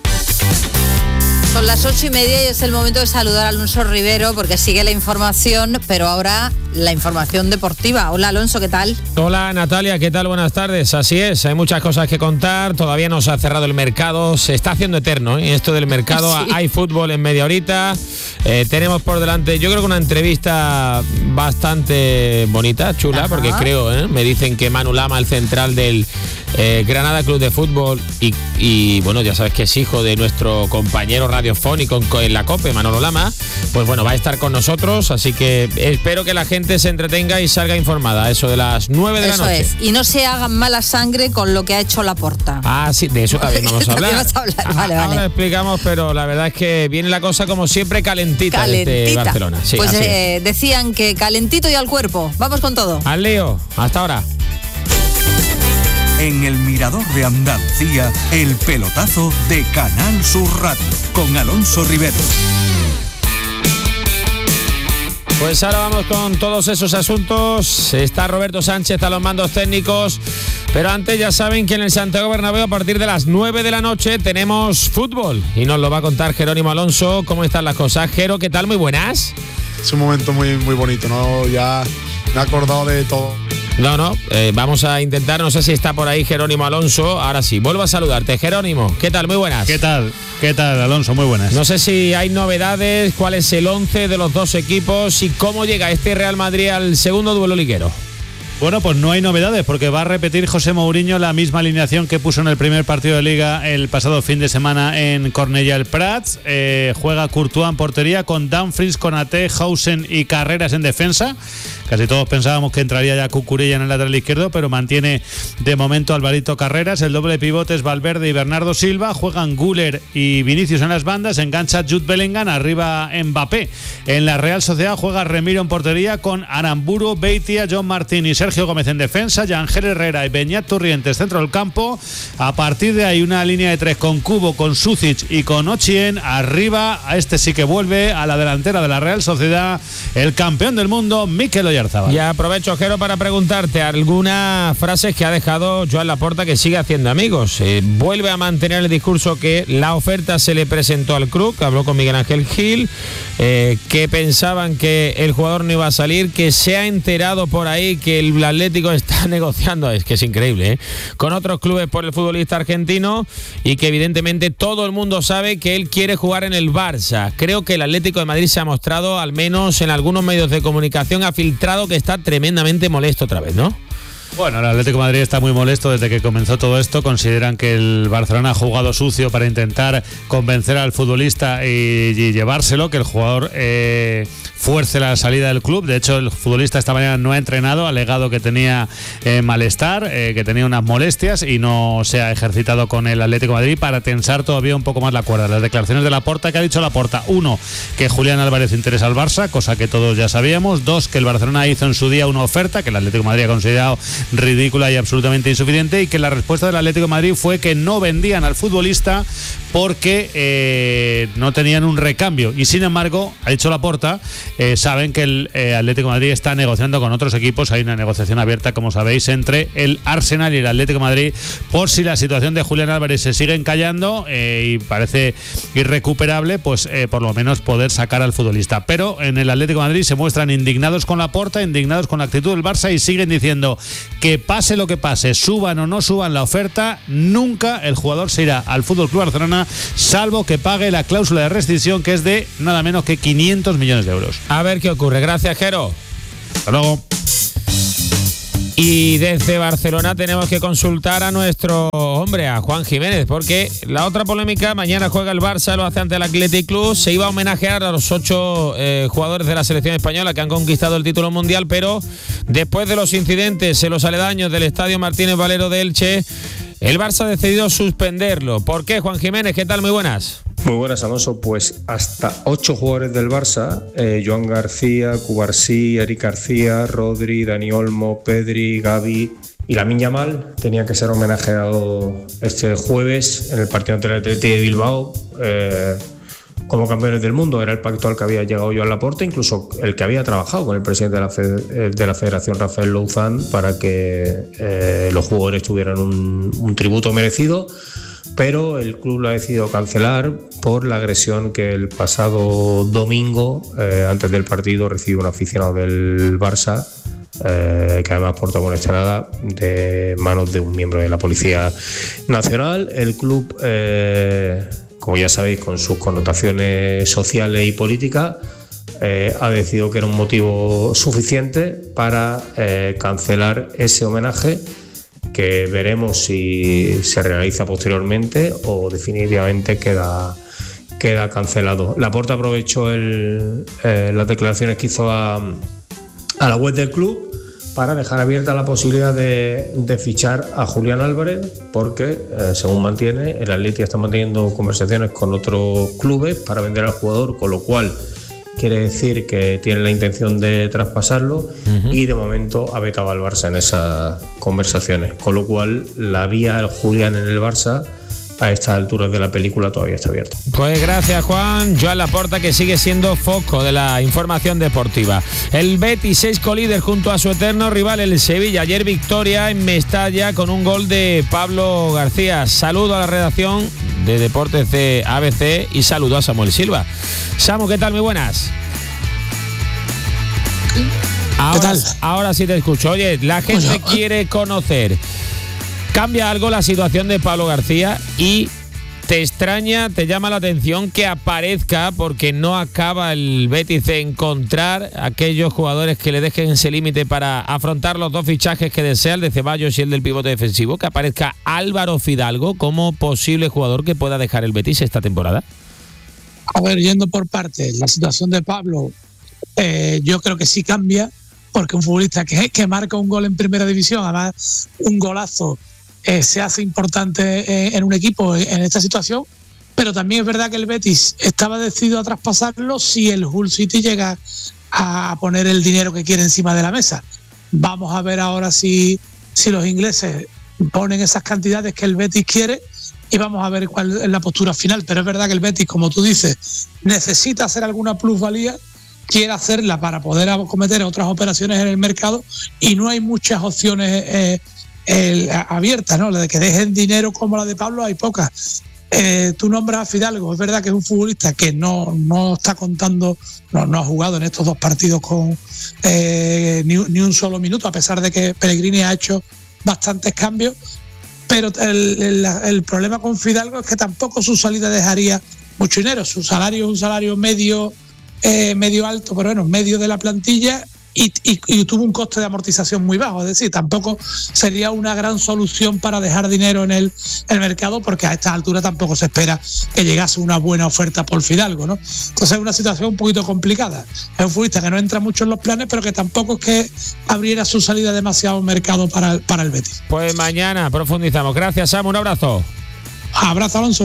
Son las ocho y media y es el momento de saludar a Alonso Rivero porque sigue la información, pero ahora la información deportiva. Hola Alonso, ¿qué tal? Hola Natalia, ¿qué tal? Buenas tardes. Así es, hay muchas cosas que contar, todavía no se ha cerrado el mercado, se está haciendo eterno, ¿eh? Esto del mercado, sí. Hay fútbol en media horita, eh, tenemos por delante, yo creo que una entrevista bastante bonita, chula, Ajá. porque creo, ¿eh? me dicen que Manu Lama, el central del eh, Granada Club de Fútbol y, y bueno, ya sabes que es hijo de nuestro compañero radiofónico en la COPE, Manolo Lama, pues bueno, va a estar con nosotros, así que espero que la gente se entretenga y salga informada, eso de las nueve de eso la noche. Eso es, y no se hagan mala sangre con lo que ha hecho Laporta. Ah, sí, de eso también vamos a hablar. Vas a hablar. Vale, vale. Ahora explicamos, pero la verdad es que viene la cosa como siempre calentita, calentita. Desde Barcelona. Sí, pues eh, decían que calentito y al cuerpo. Vamos con todo. Al lío, hasta ahora. En el Mirador de Andalucía, el pelotazo de Canal Sur Radio, con Alonso Rivero. Pues ahora vamos con todos esos asuntos. Está Roberto Sánchez a los mandos técnicos. Pero antes ya saben que en el Santiago Bernabéu a partir de las nueve de la noche tenemos fútbol. Y nos lo va a contar Jerónimo Alonso. ¿Cómo están las cosas? Jero, ¿qué tal? Muy buenas. Es un momento muy, muy bonito, ¿no? Ya me he acordado de todo. No, no, eh, vamos a intentar, no sé si está por ahí Jerónimo Alonso, ahora sí, vuelvo a saludarte. Jerónimo, ¿qué tal? Muy buenas. ¿Qué tal? ¿Qué tal, Alonso? Muy buenas. No sé si hay novedades, cuál es el once de los dos equipos y cómo llega este Real Madrid al segundo duelo liguero. Bueno, pues no hay novedades porque va a repetir José Mourinho la misma alineación que puso en el primer partido de Liga el pasado fin de semana en Cornellà el Prats. Eh, juega Courtois en portería con Dumfries, Konaté, Hausen y Carreras en defensa. Casi todos pensábamos que entraría ya Cucurella en el lateral izquierdo, pero mantiene de momento Alvarito Carreras. El doble pivote es Valverde y Bernardo Silva. Juegan Güler y Vinicius en las bandas. Engancha Jude Bellingham. Arriba Mbappé. En la Real Sociedad juega Remiro en portería con Aramburu, Beitia, John Martín y Sergio Gómez en defensa. Yangel Herrera y Beñat Turrientes centro del campo. A partir de ahí una línea de tres con Kubo, con Sucic y con Ochien. Arriba, a este sí que vuelve a la delantera de la Real Sociedad el campeón del mundo, Mikel Oyarzabal. Y aprovecho, Jero, para preguntarte algunas frases que ha dejado Joan Laporta que sigue haciendo amigos. Eh, vuelve a mantener el discurso que la oferta se le presentó al club, que habló con Miguel Ángel Gil, eh, que pensaban que el jugador no iba a salir, que se ha enterado por ahí que el Atlético está negociando, es que es increíble, ¿eh? con otros clubes por el futbolista argentino y que evidentemente todo el mundo sabe que él quiere jugar en el Barça. Creo que el Atlético de Madrid se ha mostrado, al menos en algunos medios de comunicación, ha filtrado que está tremendamente molesto otra vez, ¿no? Bueno, el Atlético de Madrid está muy molesto desde que comenzó todo esto. Consideran que el Barcelona ha jugado sucio para intentar convencer al futbolista y, y llevárselo, que el jugador eh, fuerce la salida del club. De hecho, el futbolista esta mañana no ha entrenado, ha alegado que tenía eh, malestar, eh, que tenía unas molestias y no se ha ejercitado con el Atlético de Madrid para tensar todavía un poco más la cuerda. Las declaraciones de Laporta, que ha dicho Laporta: uno, que Julián Álvarez interesa al Barça, cosa que todos ya sabíamos. Dos, que el Barcelona hizo en su día una oferta que el Atlético de Madrid ha considerado ridícula y absolutamente insuficiente, y que la respuesta del Atlético de Madrid fue que no vendían al futbolista porque eh, no tenían un recambio. Y sin embargo, ha dicho Laporta, eh, saben que el eh, Atlético de Madrid está negociando con otros equipos. Hay una negociación abierta, como sabéis, entre el Arsenal y el Atlético de Madrid, por si la situación de Julián Álvarez se sigue encallando eh, y parece irrecuperable, pues eh, por lo menos poder sacar al futbolista. Pero en el Atlético de Madrid se muestran indignados con Laporta, indignados con la actitud del Barça, y siguen diciendo que pase lo que pase, suban o no suban la oferta, nunca el jugador se irá al F C Barcelona, salvo que pague la cláusula de rescisión, que es de nada menos que quinientos millones de euros. A ver qué ocurre. Gracias, Jero. Hasta luego. Y desde Barcelona tenemos que consultar a nuestro hombre, a Juan Jiménez, porque la otra polémica: mañana juega el Barça, lo hace ante el Athletic Club. Se iba a homenajear a los ocho eh, jugadores de la selección española que han conquistado el título mundial, pero después de los incidentes en los aledaños del Estadio Martínez Valero de Elche, el Barça ha decidido suspenderlo. ¿Por qué, Juan Jiménez? ¿Qué tal? Muy buenas. Muy buenas, Alonso. Pues hasta ocho jugadores del Barça, eh, Joan García, Cubarsí, Eric García, Rodri, Dani Olmo, Pedri, Gavi y Lamine Yamal, tenían que ser homenajeados este jueves en el partido ante el Athletic de Bilbao eh, como campeones del mundo. Era el pacto al que había llegado Joan Laporta, incluso el que había trabajado con el presidente de la, Fe- de la Federación, Rafael Louzán, para que eh, los jugadores tuvieran un, un tributo merecido. Pero el club lo ha decidido cancelar por la agresión que el pasado domingo, eh, antes del partido, recibió un aficionado del Barça, eh, que además portaba una estelada de manos de un miembro de la Policía Nacional. El club, eh, como ya sabéis, con sus connotaciones sociales y políticas, eh, ha decidido que era un motivo suficiente para eh, cancelar ese homenaje, que veremos si se realiza posteriormente o definitivamente queda, queda cancelado. Laporta aprovechó el, eh, las declaraciones que hizo a, a la web del club para dejar abierta la posibilidad de, de fichar a Julián Álvarez, porque, eh, según mantiene, el Athletic está manteniendo conversaciones con otros clubes para vender al jugador, con lo cual quiere decir que tiene la intención de traspasarlo. Uh-huh. Y de momento ha vetado al Barça en esas conversaciones, con lo cual la vía al Julián en el Barça a estas alturas de la película todavía está abierta. Pues gracias, Juan. Joan Laporta, que sigue siendo foco de la información deportiva. El Betis es colíder junto a su eterno rival, el Sevilla. Ayer victoria en Mestalla con un gol de Pablo García. Saludo a la redacción de Deportes de A B C y saludo a Samuel Silva. Samu, ¿qué tal? Muy buenas. Ahora, ¿qué tal? Ahora sí te escucho. Oye, la gente Oye, quiere conocer, ¿cambia algo la situación de Pablo García? Y te extraña, te llama la atención que aparezca, porque no acaba el Betis de encontrar aquellos jugadores que le dejen ese límite para afrontar los dos fichajes que desea, el de Ceballos y el del pivote defensivo, que aparezca Álvaro Fidalgo como posible jugador que pueda dejar el Betis esta temporada? A ver, yendo por partes, la situación de Pablo, eh, yo creo que sí cambia, porque un futbolista que, que marca un gol en primera división, además un golazo, eh, se hace importante eh, en un equipo en, en esta situación. Pero también es verdad que el Betis estaba decidido a traspasarlo si el Hull City llega a poner el dinero que quiere encima de la mesa. Vamos a ver ahora si, si los ingleses ponen esas cantidades que el Betis quiere, y vamos a ver cuál es la postura final. Pero es verdad que el Betis, como tú dices, necesita hacer alguna plusvalía, quiere hacerla para poder acometer otras operaciones en el mercado, y no hay muchas opciones eh, eh, abiertas, ¿no? La de que dejen dinero como la de Pablo, hay pocas. Eh, tú nombras a Fidalgo, es verdad que es un futbolista que no, no está contando, no, no ha jugado en estos dos partidos con eh, ni, ni un solo minuto, a pesar de que Pellegrini ha hecho bastantes cambios. Pero el, el, el problema con Fidalgo es que tampoco su salida dejaría mucho dinero. Su salario es un salario medio, eh, medio alto, pero bueno, medio de la plantilla, y, y, y tuvo un coste de amortización muy bajo. Es decir, tampoco sería una gran solución para dejar dinero en el, el mercado, porque a esta altura tampoco se espera que llegase una buena oferta por Fidalgo, ¿no? Entonces es una situación un poquito complicada. Es un futbolista que no entra mucho en los planes, pero que tampoco es que abriera su salida demasiado al mercado para el, para el Betis. Pues mañana profundizamos. Gracias, Samu, un abrazo. Abrazo, Alonso.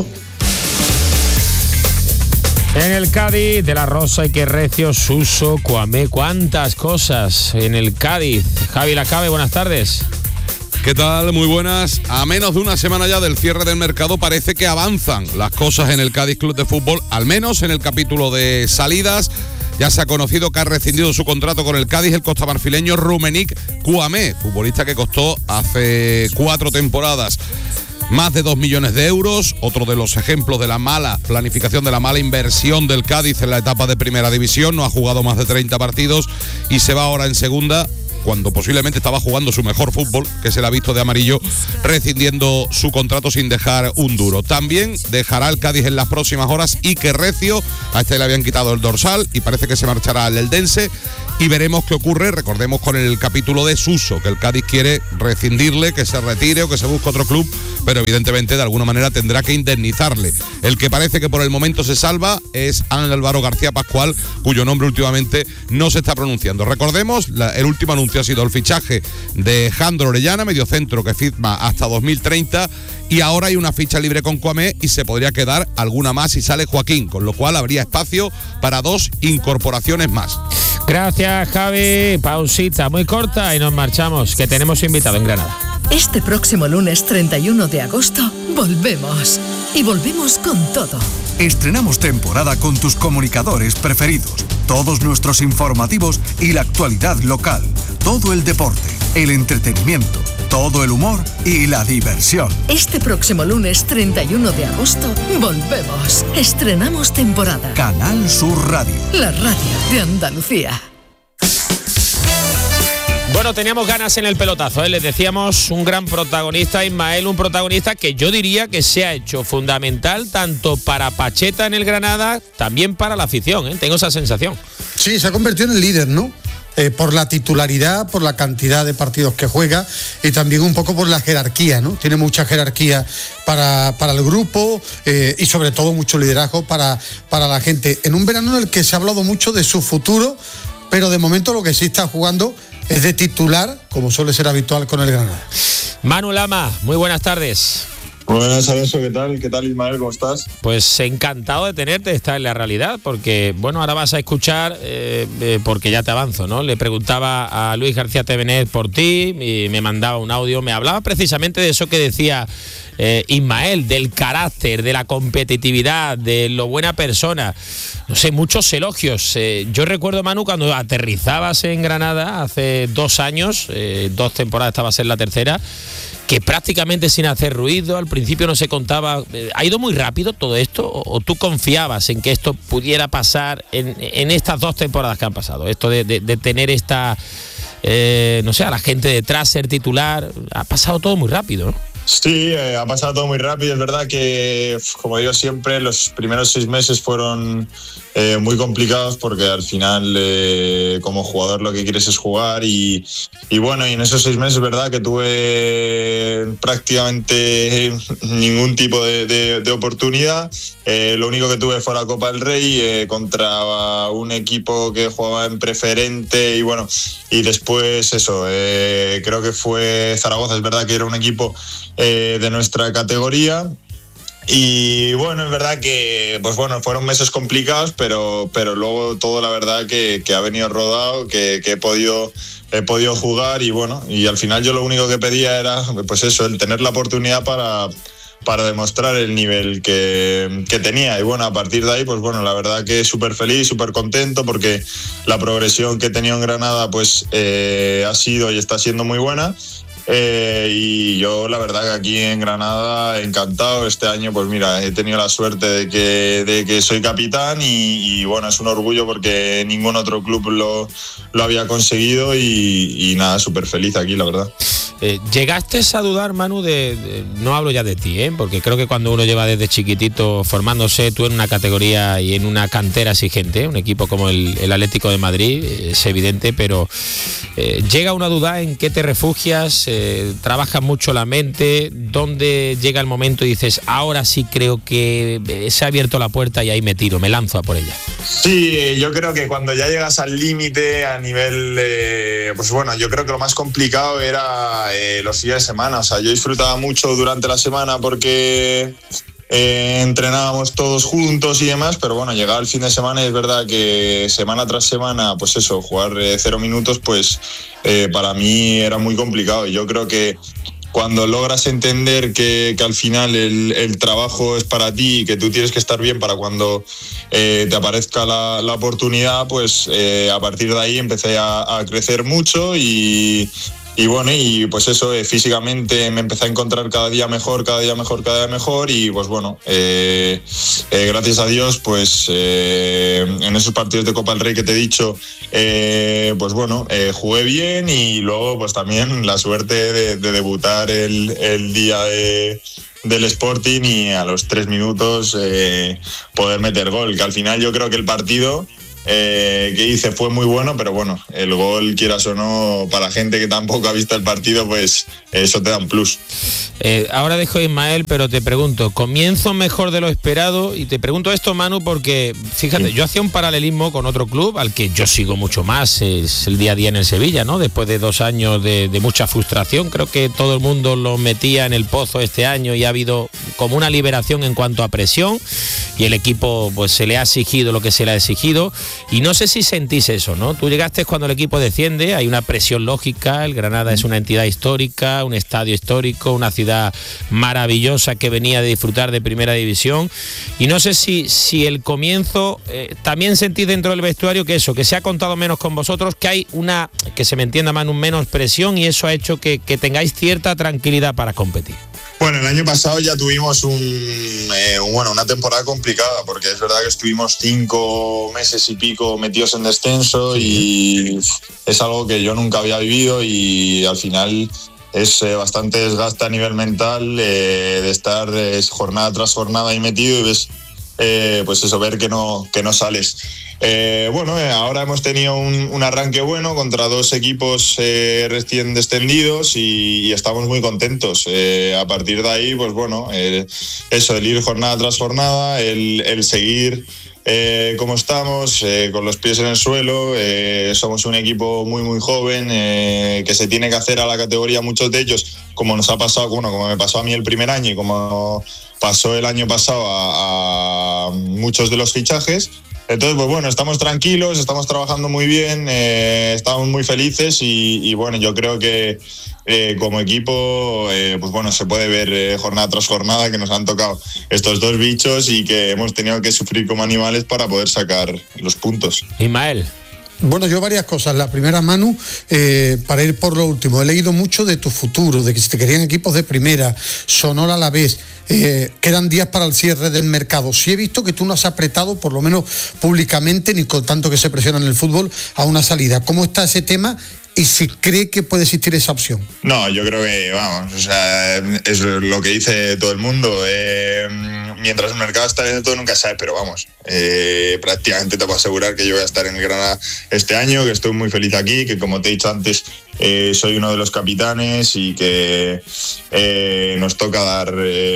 En el Cádiz, De la Rosa y que recio, Suso, Cuamé, cuántas cosas en el Cádiz. Javi Lacabe, buenas tardes. ¿Qué tal? Muy buenas. A menos de una semana ya del cierre del mercado parece que avanzan las cosas en el Cádiz Club de Fútbol, al menos en el capítulo de salidas. Ya se ha conocido que ha rescindido su contrato con el Cádiz el costamarfileño Rumenic Cuamé, futbolista que costó hace cuatro temporadas más de dos millones de euros, otro de los ejemplos de la mala planificación, de la mala inversión del Cádiz en la etapa de primera división. No ha jugado más de treinta partidos y se va ahora en segunda, cuando posiblemente estaba jugando su mejor fútbol, que se le ha visto de amarillo, rescindiendo su contrato sin dejar un duro. También dejará el Cádiz en las próximas horas Iker Recio, a este le habían quitado el dorsal y parece que se marchará al Eldense, y veremos qué ocurre, recordemos, con el capítulo de Suso, que el Cádiz quiere rescindirle, que se retire o que se busque otro club, pero evidentemente de alguna manera tendrá que indemnizarle. El que parece que por el momento se salva es Ángel Álvaro García Pascual, cuyo nombre últimamente no se está pronunciando. Recordemos, la, el último anuncio ha sido el fichaje de Jandro Orellana, mediocentro que firma hasta dos mil treinta, y ahora hay una ficha libre con Cuamé y se podría quedar alguna más si sale Joaquín, con lo cual habría espacio para dos incorporaciones más. Gracias, Javi. Pausita muy corta y nos marchamos, que tenemos invitado en Granada. Este próximo lunes treinta y uno de agosto volvemos. Y volvemos con todo. Estrenamos temporada con tus comunicadores preferidos, todos nuestros informativos y la actualidad local, todo el deporte, el entretenimiento, todo el humor y la diversión. Este próximo lunes treinta y uno de agosto volvemos. Estrenamos temporada. Canal Sur Radio. La radio de Andalucía. Bueno, teníamos ganas en el pelotazo, ¿eh? Les decíamos, un gran protagonista, Ismael, un protagonista que yo diría que se ha hecho fundamental tanto para Pacheta en el Granada, también para la afición, ¿eh? Tengo esa sensación. Sí, se ha convertido en el líder, ¿no? Eh, por la titularidad, por la cantidad de partidos que juega y también un poco por la jerarquía, ¿no? Tiene mucha jerarquía para, para el grupo eh, y sobre todo mucho liderazgo para, para la gente. En un verano en el que se ha hablado mucho de su futuro, pero de momento lo que sí está jugando es de titular, como suele ser habitual con el Granada. Manu Lama, muy buenas tardes. Buenas, Alonso, ¿qué tal? ¿Qué tal, Ismael? ¿Cómo estás? Pues encantado de tenerte, está en la realidad, porque, bueno, ahora vas a escuchar, eh, eh, porque ya te avanzo, ¿no? Le preguntaba a Luis García Tevenet por ti, y me mandaba un audio, me hablaba precisamente de eso que decía eh, Ismael, del carácter, de la competitividad, de lo buena persona. No sé, muchos elogios. Eh, yo recuerdo, Manu, cuando aterrizabas en Granada hace dos años, eh, dos temporadas, estabas en la tercera, que prácticamente sin hacer ruido, al principio no se contaba. ¿Ha ido muy rápido todo esto? ¿O, o tú confiabas en que esto pudiera pasar en, en estas dos temporadas que han pasado? Esto de, de, de tener esta, eh, no sé, a la gente detrás, ser titular, ha pasado todo muy rápido, ¿no? Sí, eh, ha pasado todo muy rápido. Es verdad que, como digo siempre, los primeros seis meses fueron eh, muy complicados porque al final, eh, como jugador, lo que quieres es jugar. Y, y bueno, y en esos seis meses es verdad que tuve prácticamente ningún tipo de, de, de oportunidad. Eh, lo único que tuve fue la Copa del Rey eh, contra un equipo que jugaba en preferente y bueno, y después eso, eh, creo que fue Zaragoza. Es verdad que era un equipo Eh, de nuestra categoría y bueno, es verdad que pues bueno, fueron meses complicados, pero, pero luego todo la verdad que, que ha venido rodado, que, que he podido he podido jugar y bueno, y al final yo lo único que pedía era pues eso, el tener la oportunidad para para demostrar el nivel que, que tenía y bueno, a partir de ahí pues bueno, la verdad que súper feliz, súper contento porque la progresión que he tenido en Granada pues eh, ha sido y está siendo muy buena. Eh, y yo la verdad que aquí en Granada encantado. Este año pues mira, he tenido la suerte de que, de que soy capitán y, y bueno, es un orgullo porque ningún otro club lo, lo había conseguido y, y nada, súper feliz aquí la verdad. Eh, ¿Llegaste a dudar, Manu, de, de, no hablo ya de ti, ¿eh? Porque creo que cuando uno lleva desde chiquitito formándose, tú en una categoría y en una cantera exigente, un equipo como el, el Atlético de Madrid, es evidente, pero eh, llega una duda en qué te refugias, eh, trabajas mucho la mente, dónde llega el momento y dices, ahora sí creo que se ha abierto la puerta y ahí me tiro, me lanzo a por ella. Sí, yo creo que cuando ya llegas al límite a nivel, eh, pues bueno, yo creo que lo más complicado era eh, los días de semana. O sea, yo disfrutaba mucho durante la semana porque eh, entrenábamos todos juntos y demás, pero bueno, llegaba el fin de semana y es verdad que semana tras semana, pues eso, jugar eh, cero minutos, pues eh, para mí era muy complicado. Y yo creo que cuando logras entender que, que al final el, el trabajo es para ti y que tú tienes que estar bien para cuando eh, te aparezca la, la oportunidad, pues eh, a partir de ahí empecé a, a crecer mucho y, y bueno, y pues eso, eh, físicamente me empecé a encontrar cada día mejor, cada día mejor, cada día mejor y pues bueno, eh, eh, gracias a Dios, pues eh, en esos partidos de Copa del Rey que te he dicho, eh, pues bueno, eh, jugué bien y luego pues también la suerte de, de debutar el, el día de, del Sporting y a los tres minutos eh, poder meter gol, que al final yo creo que el partido Eh, que hice fue muy bueno, pero bueno, el gol, quieras o no, para gente que tampoco ha visto el partido, pues eso te da un plus. Eh, ahora dejo a Ismael, pero te pregunto, ¿comienzo mejor de lo esperado? Y te pregunto esto, Manu, porque fíjate, yo hacía un paralelismo con otro club al que yo sigo mucho más, es el día a día en el Sevilla, ¿no? Después de dos años de, de mucha frustración, creo que todo el mundo lo metía en el pozo este año y ha habido como una liberación en cuanto a presión y el equipo pues se le ha exigido lo que se le ha exigido. Y no sé si sentís eso, ¿no? Tú llegaste cuando el equipo desciende, hay una presión lógica, el Granada es una entidad histórica, un estadio histórico, una ciudad maravillosa que venía de disfrutar de primera división. Y no sé si, si el comienzo, eh, también sentís dentro del vestuario que eso, que se ha contado menos con vosotros, que hay una, que se me entienda más, un menos presión y eso ha hecho que, que tengáis cierta tranquilidad para competir. Bueno, el año pasado ya tuvimos un, eh, un, bueno, una temporada complicada porque es verdad que estuvimos cinco meses y pico metidos en descenso y es algo que yo nunca había vivido y al final es eh, bastante desgaste a nivel mental eh, de estar eh, jornada tras jornada ahí metido y ves, eh, pues eso, ver que no, que no sales. Eh, bueno, eh, ahora hemos tenido un, un arranque bueno contra dos equipos eh, recién descendidos y, y estamos muy contentos. Eh, a partir de ahí, pues bueno, eh, eso, el ir jornada tras jornada, el, el seguir eh, como estamos, eh, con los pies en el suelo. Eh, somos un equipo muy, muy joven eh, que se tiene que hacer a la categoría, muchos de ellos, como nos ha pasado, bueno, como me pasó a mí el primer año y como pasó el año pasado a, a muchos de los fichajes. Entonces, pues bueno, estamos tranquilos, estamos trabajando muy bien, eh, estamos muy felices y, y bueno, yo creo que eh, como equipo, eh, pues bueno, se puede ver eh, jornada tras jornada que nos han tocado estos dos bichos y que hemos tenido que sufrir como animales para poder sacar los puntos. Ismael. Bueno, yo varias cosas. La primera, Manu, eh, para ir por lo último, he leído mucho de tu futuro, de que si te querían equipos de primera, Sonora a la vez, eh, quedan días para el cierre del mercado. Sí he visto que tú no has apretado, por lo menos públicamente, ni con tanto que se presiona en el fútbol, a una salida. ¿Cómo está ese tema? Y si cree que puede existir esa opción. No, yo creo que, vamos, o sea, es lo que dice todo el mundo. Eh, mientras el mercado está lento nunca sabe, pero vamos, eh, prácticamente te puedo asegurar que yo voy a estar en el Granada este año, que estoy muy feliz aquí, que como te he dicho antes, eh, soy uno de los capitanes y que eh, nos toca dar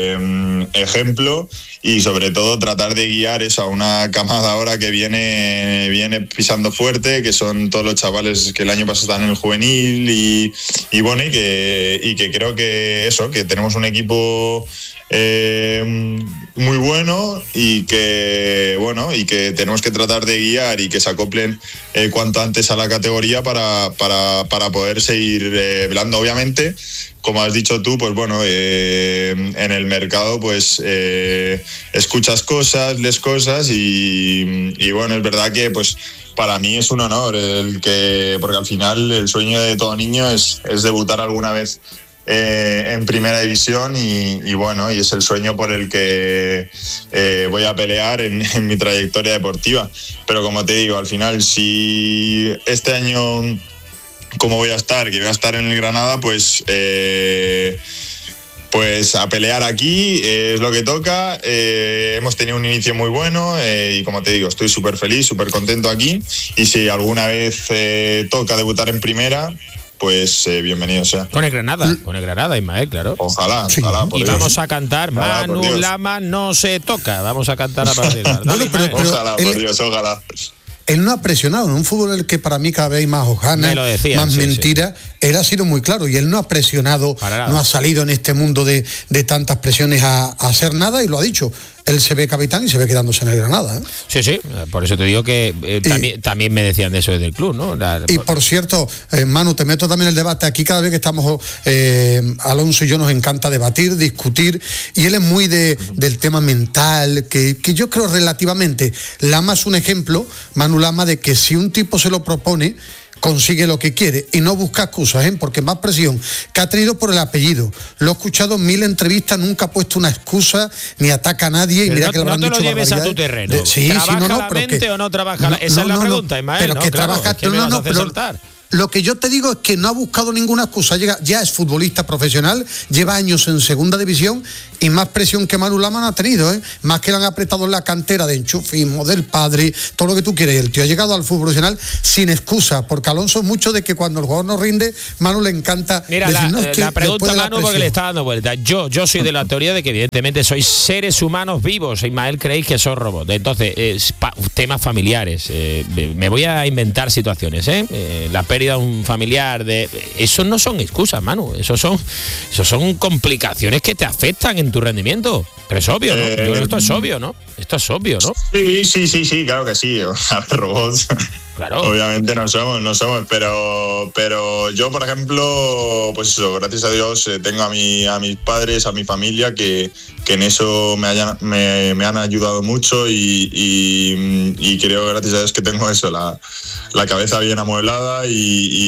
eh, ejemplo y sobre todo tratar de guiar eso a una camada ahora que viene, viene pisando fuerte, que son todos los chavales que el año pasado están en el juvenil y, y bueno, y que, y que creo que eso, que tenemos un equipo eh, muy bueno y que bueno y que tenemos que tratar de guiar y que se acoplen eh, cuanto antes a la categoría para, para, para poder seguir eh, velando. Obviamente, como has dicho tú, pues bueno, eh, en el mercado pues eh, escuchas cosas, lees cosas y, y bueno, es verdad que pues para mí es un honor el que, porque al final el sueño de todo niño es, es debutar alguna vez eh, en primera división y, y bueno, y es el sueño por el que eh, voy a pelear en, en mi trayectoria deportiva. Pero como te digo, al final si este año como voy a estar, que voy a estar en el Granada, pues eh, pues a pelear aquí eh, es lo que toca. Eh, hemos tenido un inicio muy bueno eh, y como te digo, estoy súper feliz, súper contento aquí, y si alguna vez eh, toca debutar en primera, pues eh, bienvenido sea. Con el Granada, con el Granada, Ismael, claro. Ojalá, ojalá. Y Dios. vamos a cantar Ojalá, Manu Lama no se toca. Vamos a cantar a partir de ahora. Bueno, pero- pero Ojalá, por él- Dios, ojalá. Él no ha presionado, en un fútbol en el que para mí cada vez hay más hojanas, Me lo decían, más sí, mentiras, él ha sido muy claro y él no ha presionado, no ha salido en este mundo de, de tantas presiones a, a hacer nada, y lo ha dicho. Él se ve capitán y se ve quedándose en el Granada, ¿eh? Sí, sí, por eso te digo que eh, también, también me decían de eso desde el club, ¿no? La- Y por cierto, eh, Manu, te meto también en el debate. Aquí cada vez que estamos, eh, Alonso y yo, nos encanta debatir, discutir, y él es muy de, del tema mental, que, que yo creo relativamente. Lama es un ejemplo, Manu Lama, de que si un tipo se lo propone, consigue lo que quiere y no busca excusas, ¿eh? Porque más presión que ha tenido por el apellido. Lo he escuchado en mil entrevistas, nunca ha puesto una excusa ni ataca a nadie. Y Pero mira no, que le no habrán te lo dicho lleves a tu barbaridades. terreno. De- sí, ¿Trabaja sí, no, no, la pero mente que- o no trabaja la- No, Esa es la no, no, pregunta, Ismael. pero ¿no? que Claro, trabaja, es que me no, vas no, a hacer pero saltar. lo que yo te digo es que no ha buscado ninguna excusa. Llega, ya es futbolista profesional, lleva años en segunda división y más presión que Manu Lama no ha tenido, ¿eh? Más que le han apretado en la cantera de enchufismo, del padre, todo lo que tú quieres. El tío ha llegado al fútbol profesional sin excusa, porque Alonso es mucho de que cuando el jugador no rinde, Manu le encanta Mira, decir, la, no, es eh, que la pregunta, después de la Manu, porque presión. le está dando vuelta. Yo, yo soy de la teoría de que evidentemente sois seres humanos vivos. Ismael, creéis que sois robots. Entonces, eh, pa- temas familiares. eh, me voy a inventar situaciones, ¿eh? Eh, La pérdida de un familiar, de eso no son excusas, Manu. Eso son, eso son complicaciones que te afectan en tu rendimiento. Pero es obvio, ¿no? Yo creo que esto es obvio, ¿no? Esto es obvio, ¿no? Sí, sí, sí, sí, claro que sí. A ver, robots. Claro. Obviamente no somos, no somos, pero, pero yo, por ejemplo, pues eso, gracias a Dios eh, tengo a, mi, a mis padres, a mi familia, que, que en eso me, hayan, me, me han ayudado mucho y, y, y creo, gracias a Dios, que tengo eso, la, la cabeza bien amueblada y,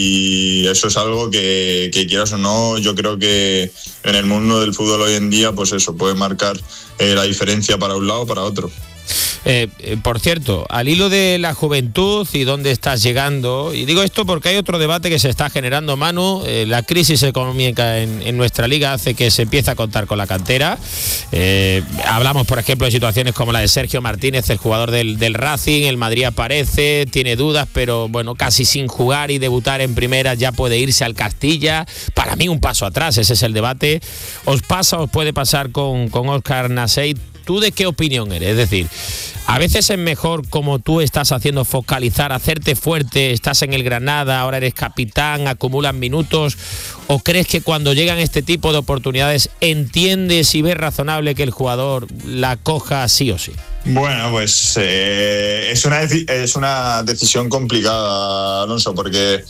y eso es algo que, que quieras o no, yo creo que en el mundo del fútbol hoy en día, pues eso puede marcar eh, la diferencia para un lado o para otro. Eh, eh, por cierto, al hilo de la juventud y dónde estás llegando, y digo esto porque hay otro debate que se está generando, Manu, eh, la crisis económica en, en nuestra liga hace que se empiece a contar con la cantera. Eh, hablamos, por ejemplo, de situaciones como la de Sergio Martínez, el jugador del, del Racing. El Madrid aparece, tiene dudas, pero bueno, casi sin jugar y debutar en primera ya puede irse al Castilla. Para mí un paso atrás, ese es el debate. ¿Os pasa, os puede pasar con, con Óscar Nasey? ¿Tú de qué opinión eres? Es decir, a veces es mejor, como tú estás haciendo, focalizar, hacerte fuerte, estás en el Granada, ahora eres capitán, acumulas minutos, ¿o crees que cuando llegan este tipo de oportunidades entiendes y ves razonable que el jugador la coja sí o sí? Bueno, pues eh, es, una deci- es una decisión complicada, Alonso, porque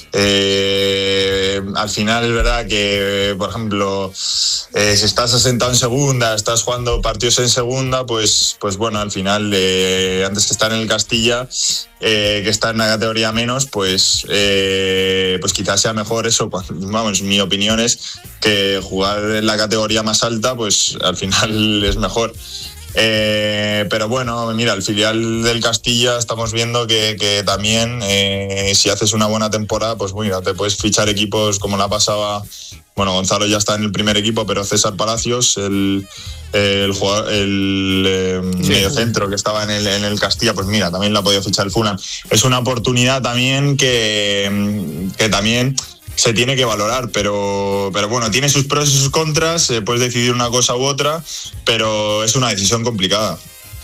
eh, al final es verdad que, por ejemplo, eh, si estás asentado en segunda, estás jugando partidos en segunda, pues, pues bueno, al final, eh, antes que estar en el Castilla, eh, que está en una categoría menos, pues, eh, pues quizás sea mejor eso. Vamos, mi opinión es que jugar en la categoría más alta, pues al final es mejor. Eh, pero bueno, mira, el filial del Castilla estamos viendo que, que también eh, si haces una buena temporada, pues mira, te puedes fichar equipos como la pasaba. Bueno, Gonzalo ya está en el primer equipo, pero César Palacios, el, el, jugador, el eh, sí. mediocentro que estaba en el, en el Castilla, pues mira, también la ha podido fichar el Fulham. Es una oportunidad también que, que también se tiene que valorar, pero, pero bueno, tiene sus pros y sus contras, eh, puedes decidir una cosa u otra, pero es una decisión complicada.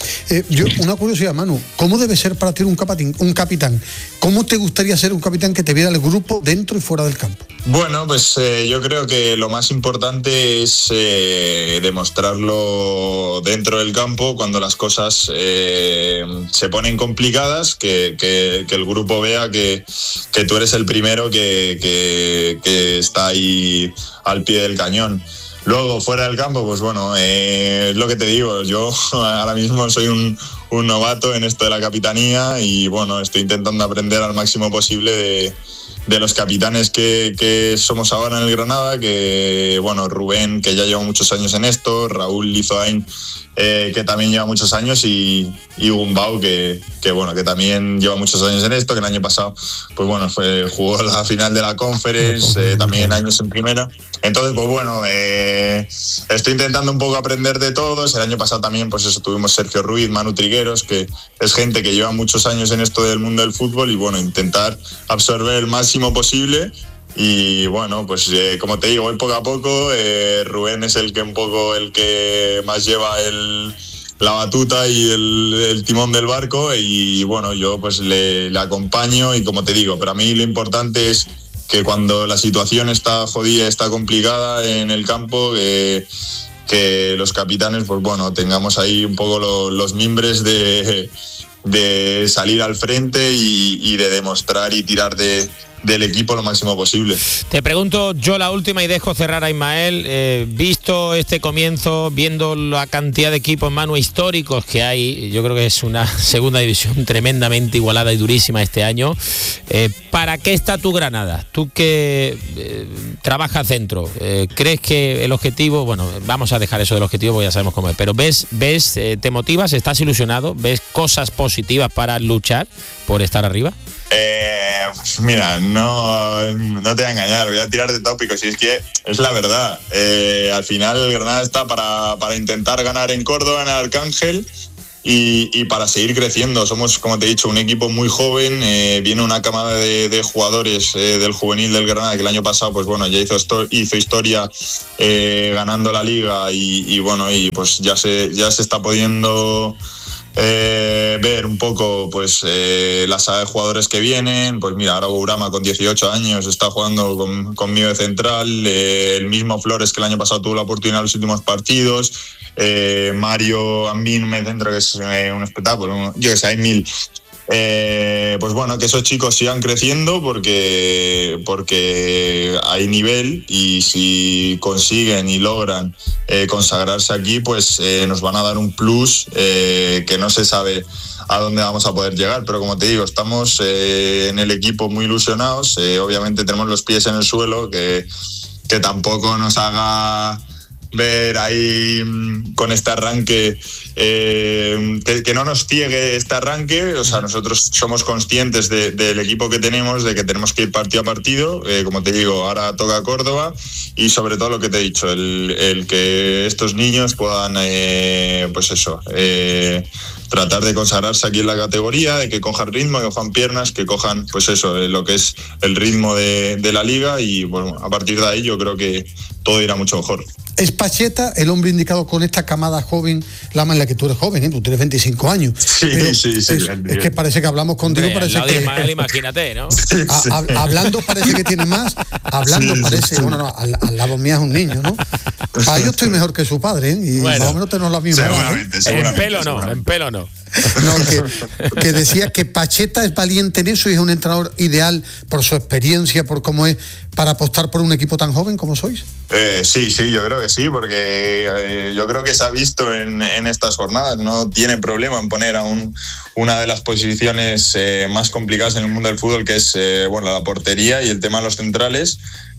Eh, yo, una curiosidad, Manu, ¿cómo debe ser para ti un capitán, un capitán? ¿Cómo te gustaría ser un capitán que te viera el grupo dentro y fuera del campo? Bueno, pues eh, yo creo que lo más importante es eh, demostrarlo dentro del campo cuando las cosas eh, se ponen complicadas, que, que, que el grupo vea que, que tú eres el primero que, que, que está ahí al pie del cañón. Luego, fuera del campo, pues bueno, eh, es lo que te digo, yo ahora mismo soy un, un novato en esto de la capitanía y bueno, estoy intentando aprender al máximo posible de, de los capitanes que, que somos ahora en el Granada, que bueno, Rubén, que ya lleva muchos años en esto, Raúl Lizoain, eh, que también lleva muchos años, y, y Gumbau, que, que bueno, que también lleva muchos años en esto, que el año pasado, pues bueno, fue, jugó la final de la Conference, eh, también años en primera. Entonces, pues bueno, eh, estoy intentando un poco aprender de todos. El año pasado también, pues eso, tuvimos Sergio Ruiz, Manu Trigueros, que es gente que lleva muchos años en esto del mundo del fútbol, y bueno, intentar absorber el máximo posible. Y bueno, pues eh, como te digo, voy poco a poco. eh, Rubén es el que un poco el que más lleva el, la batuta y el, el timón del barco, y bueno, yo pues le, le acompaño, y como te digo, para mí lo importante es que cuando la situación está jodida, está complicada en el campo, eh, que los capitanes, pues bueno, tengamos ahí un poco lo, los mimbres de, de salir al frente y, y de demostrar y tirar de del equipo lo máximo posible. Te pregunto yo la última y dejo cerrar a Ismael. Eh, visto este comienzo, viendo la cantidad de equipos, Manu, históricos que hay, yo creo que es una segunda división tremendamente igualada y durísima este año. Eh, ¿Para qué está tu Granada? Tú que eh, trabajas dentro, eh, ¿crees que el objetivo, bueno, vamos a dejar eso del objetivo porque ya sabemos cómo es, pero ves, ves eh, te motivas, estás ilusionado, ves cosas positivas para luchar por estar arriba? Eh, pues mira, no, no te voy a engañar, voy a tirar de tópicos, y es que es la verdad. Eh, al final el Granada está para, para intentar ganar en Córdoba, en el Arcángel, y, y para seguir creciendo. Somos, como te he dicho, un equipo muy joven. Eh, viene una camada de, de jugadores eh, del juvenil del Granada, que el año pasado pues bueno, ya hizo, hizo historia eh, ganando la Liga, y, y bueno, y pues ya se, ya se está pudiendo Eh, ver un poco pues eh, la saga de jugadores que vienen. Pues mira, ahora Bourama con dieciocho años está jugando con, conmigo de central, eh, el mismo Flores, que el año pasado tuvo la oportunidad en los últimos partidos, eh, Mario Ambín, me centro, que es eh, un espectáculo, yo que sé, hay mil. Eh, pues bueno, que esos chicos sigan creciendo, porque, porque hay nivel, y si consiguen y logran eh, consagrarse aquí, pues eh, nos van a dar un plus eh, que no se sabe a dónde vamos a poder llegar. Pero como te digo, estamos eh, en el equipo muy ilusionados. Eh, obviamente tenemos los pies en el suelo, que, que tampoco nos haga ver ahí con este arranque, eh, que, que no nos ciegue este arranque. O sea, nosotros somos conscientes de, del equipo que tenemos, de que tenemos que ir partido a partido. Eh, como te digo, ahora toca Córdoba, y sobre todo lo que te he dicho, el, el que estos niños puedan, eh, pues eso, eh, tratar de consagrarse aquí en la categoría, de que cojan ritmo, que cojan piernas, que cojan, pues eso, eh, lo que es el ritmo de, de la liga, y bueno, a partir de ahí yo creo que todo irá mucho mejor. ¿Es Pacheta el hombre indicado con esta camada joven, la más en la que tú eres joven, ¿eh? Tú tienes veinticinco años? Sí, pero sí, sí. Es, es que parece que hablamos contigo, Hombre, parece al lado de que... Ismael, imagínate, ¿no? A, a, hablando parece que tiene más, hablando Sí, parece... sí. Bueno, no, al, al lado mío es un niño, ¿no? Ah, yo estoy mejor que su padre, ¿eh? Y Bueno, más o menos tenemos la misma edad, ¿eh? Seguramente, seguramente. En pelo no, en pelo no. No, que, que decía que Pacheta es valiente en eso y es un entrenador ideal por su experiencia, por cómo es, para apostar por un equipo tan joven como sois. Eh, sí, sí, yo creo que sí, porque eh, yo creo que se ha visto en, en estas jornadas. No tiene problema en poner a un, una de las posiciones eh, más complicadas en el mundo del fútbol, que es eh, bueno, la portería y el tema de los centrales.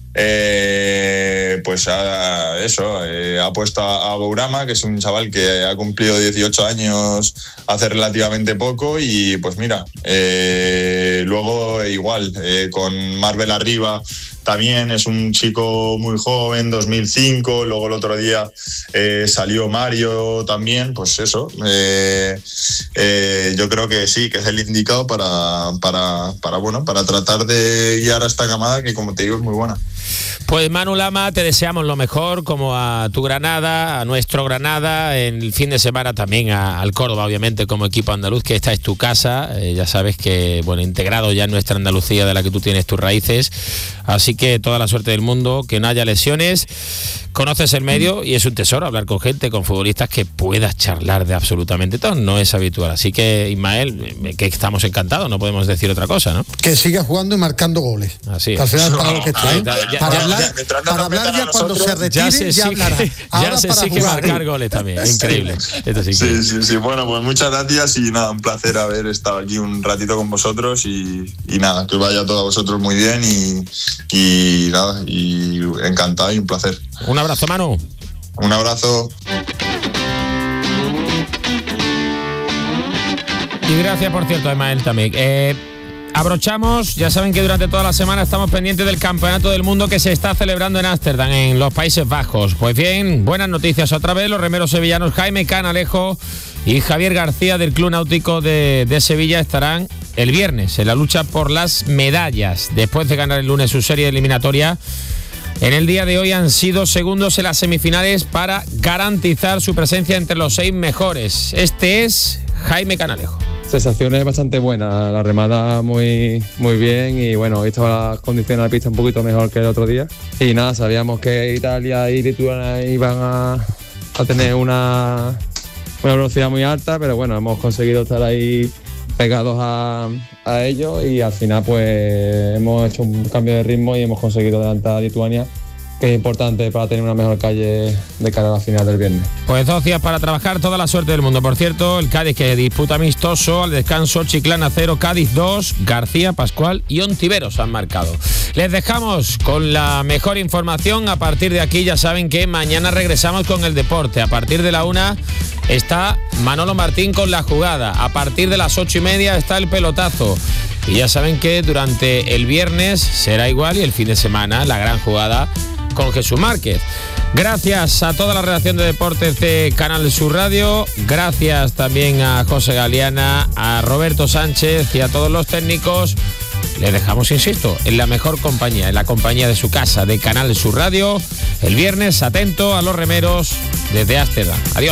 Eh, pues a, eso, eh, ha puesto a, a Bourama, que es un chaval que ha cumplido dieciocho años hace relativamente poco, y pues mira, eh, luego igual, eh, con Marvel arriba, también es un chico muy joven, dos mil cinco, luego el otro día eh, salió Mario también, pues eso, eh, eh, yo creo que sí, que es el indicado para, para, para, bueno, para tratar de guiar a esta camada, que como te digo es muy buena. Pues Manu Lama, te deseamos lo mejor, como a tu Granada, a nuestro Granada, en el fin de semana también a, al Córdoba, obviamente, como equipo andaluz, que esta es tu casa, eh, ya sabes que, bueno, integrado ya en nuestra Andalucía de la que tú tienes tus raíces, así que toda la suerte del mundo, que no haya lesiones, conoces el medio y es un tesoro hablar con gente, con futbolistas que puedas charlar de absolutamente todo, no es habitual, así que Ismael, que estamos encantados, no podemos decir otra cosa, ¿no? Que siga jugando y marcando goles. Así es. Al final para lo que está, ¿eh? Ya, ya, para ya, hablar, ya, para hablar ya cuando se retire ya se ya exige, hablará. Ahora ya se para exige jugar, marcar ¿eh? goles también, es increíble. Esto sí, sí, sí, sí, bueno, pues muchas gracias y nada, un placer haber estado aquí un ratito con vosotros y, y nada, que vaya todo a vosotros muy bien y, y nada, y encantado y un placer. Un abrazo, Manu. Un abrazo. Y gracias, por cierto, a Ismael también. Eh, abrochamos, ya saben que durante toda la semana estamos pendientes del Campeonato del Mundo que se está celebrando en Ámsterdam, en los Países Bajos. Pues bien, buenas noticias otra vez, los remeros sevillanos Jaime Canalejo y Javier García del Club Náutico de, de Sevilla estarán el viernes en la lucha por las medallas. Después de ganar el lunes su serie eliminatoria, en el día de hoy han sido segundos en las semifinales para garantizar su presencia entre los seis mejores. Este es Jaime Canalejo. Sensaciones bastante buenas, la remada muy, muy bien y bueno, hoy estaban las condiciones de la pista un poquito mejor que el otro día y nada, sabíamos que Italia y Lituania iban a, a tener una, una velocidad muy alta, pero bueno, hemos conseguido estar ahí pegados a, a ellos y al final pues hemos hecho un cambio de ritmo y hemos conseguido adelantar a Lituania, que es importante para tener una mejor calle de cara a la final del viernes. Pues dos días para trabajar, toda la suerte del mundo. Por cierto, el Cádiz que disputa amistoso, al descanso Chiclana cero, Cádiz dos, García, Pascual y Ontiveros han marcado. Les dejamos con la mejor información. A partir de aquí ya saben que mañana regresamos con el deporte. A partir de la una está Manolo Martín con la jugada. A partir de las ocho y media está el pelotazo. Y ya saben que durante el viernes será igual y el fin de semana la gran jugada con Jesús Márquez. Gracias a toda la redacción de deportes de Canal Sur Radio, gracias también a José Galeana, a Roberto Sánchez y a todos los técnicos. Les dejamos, insisto, en la mejor compañía, en la compañía de su casa, de Canal Sur Radio, el viernes, atento a los remeros desde Ámsterdam. Adiós.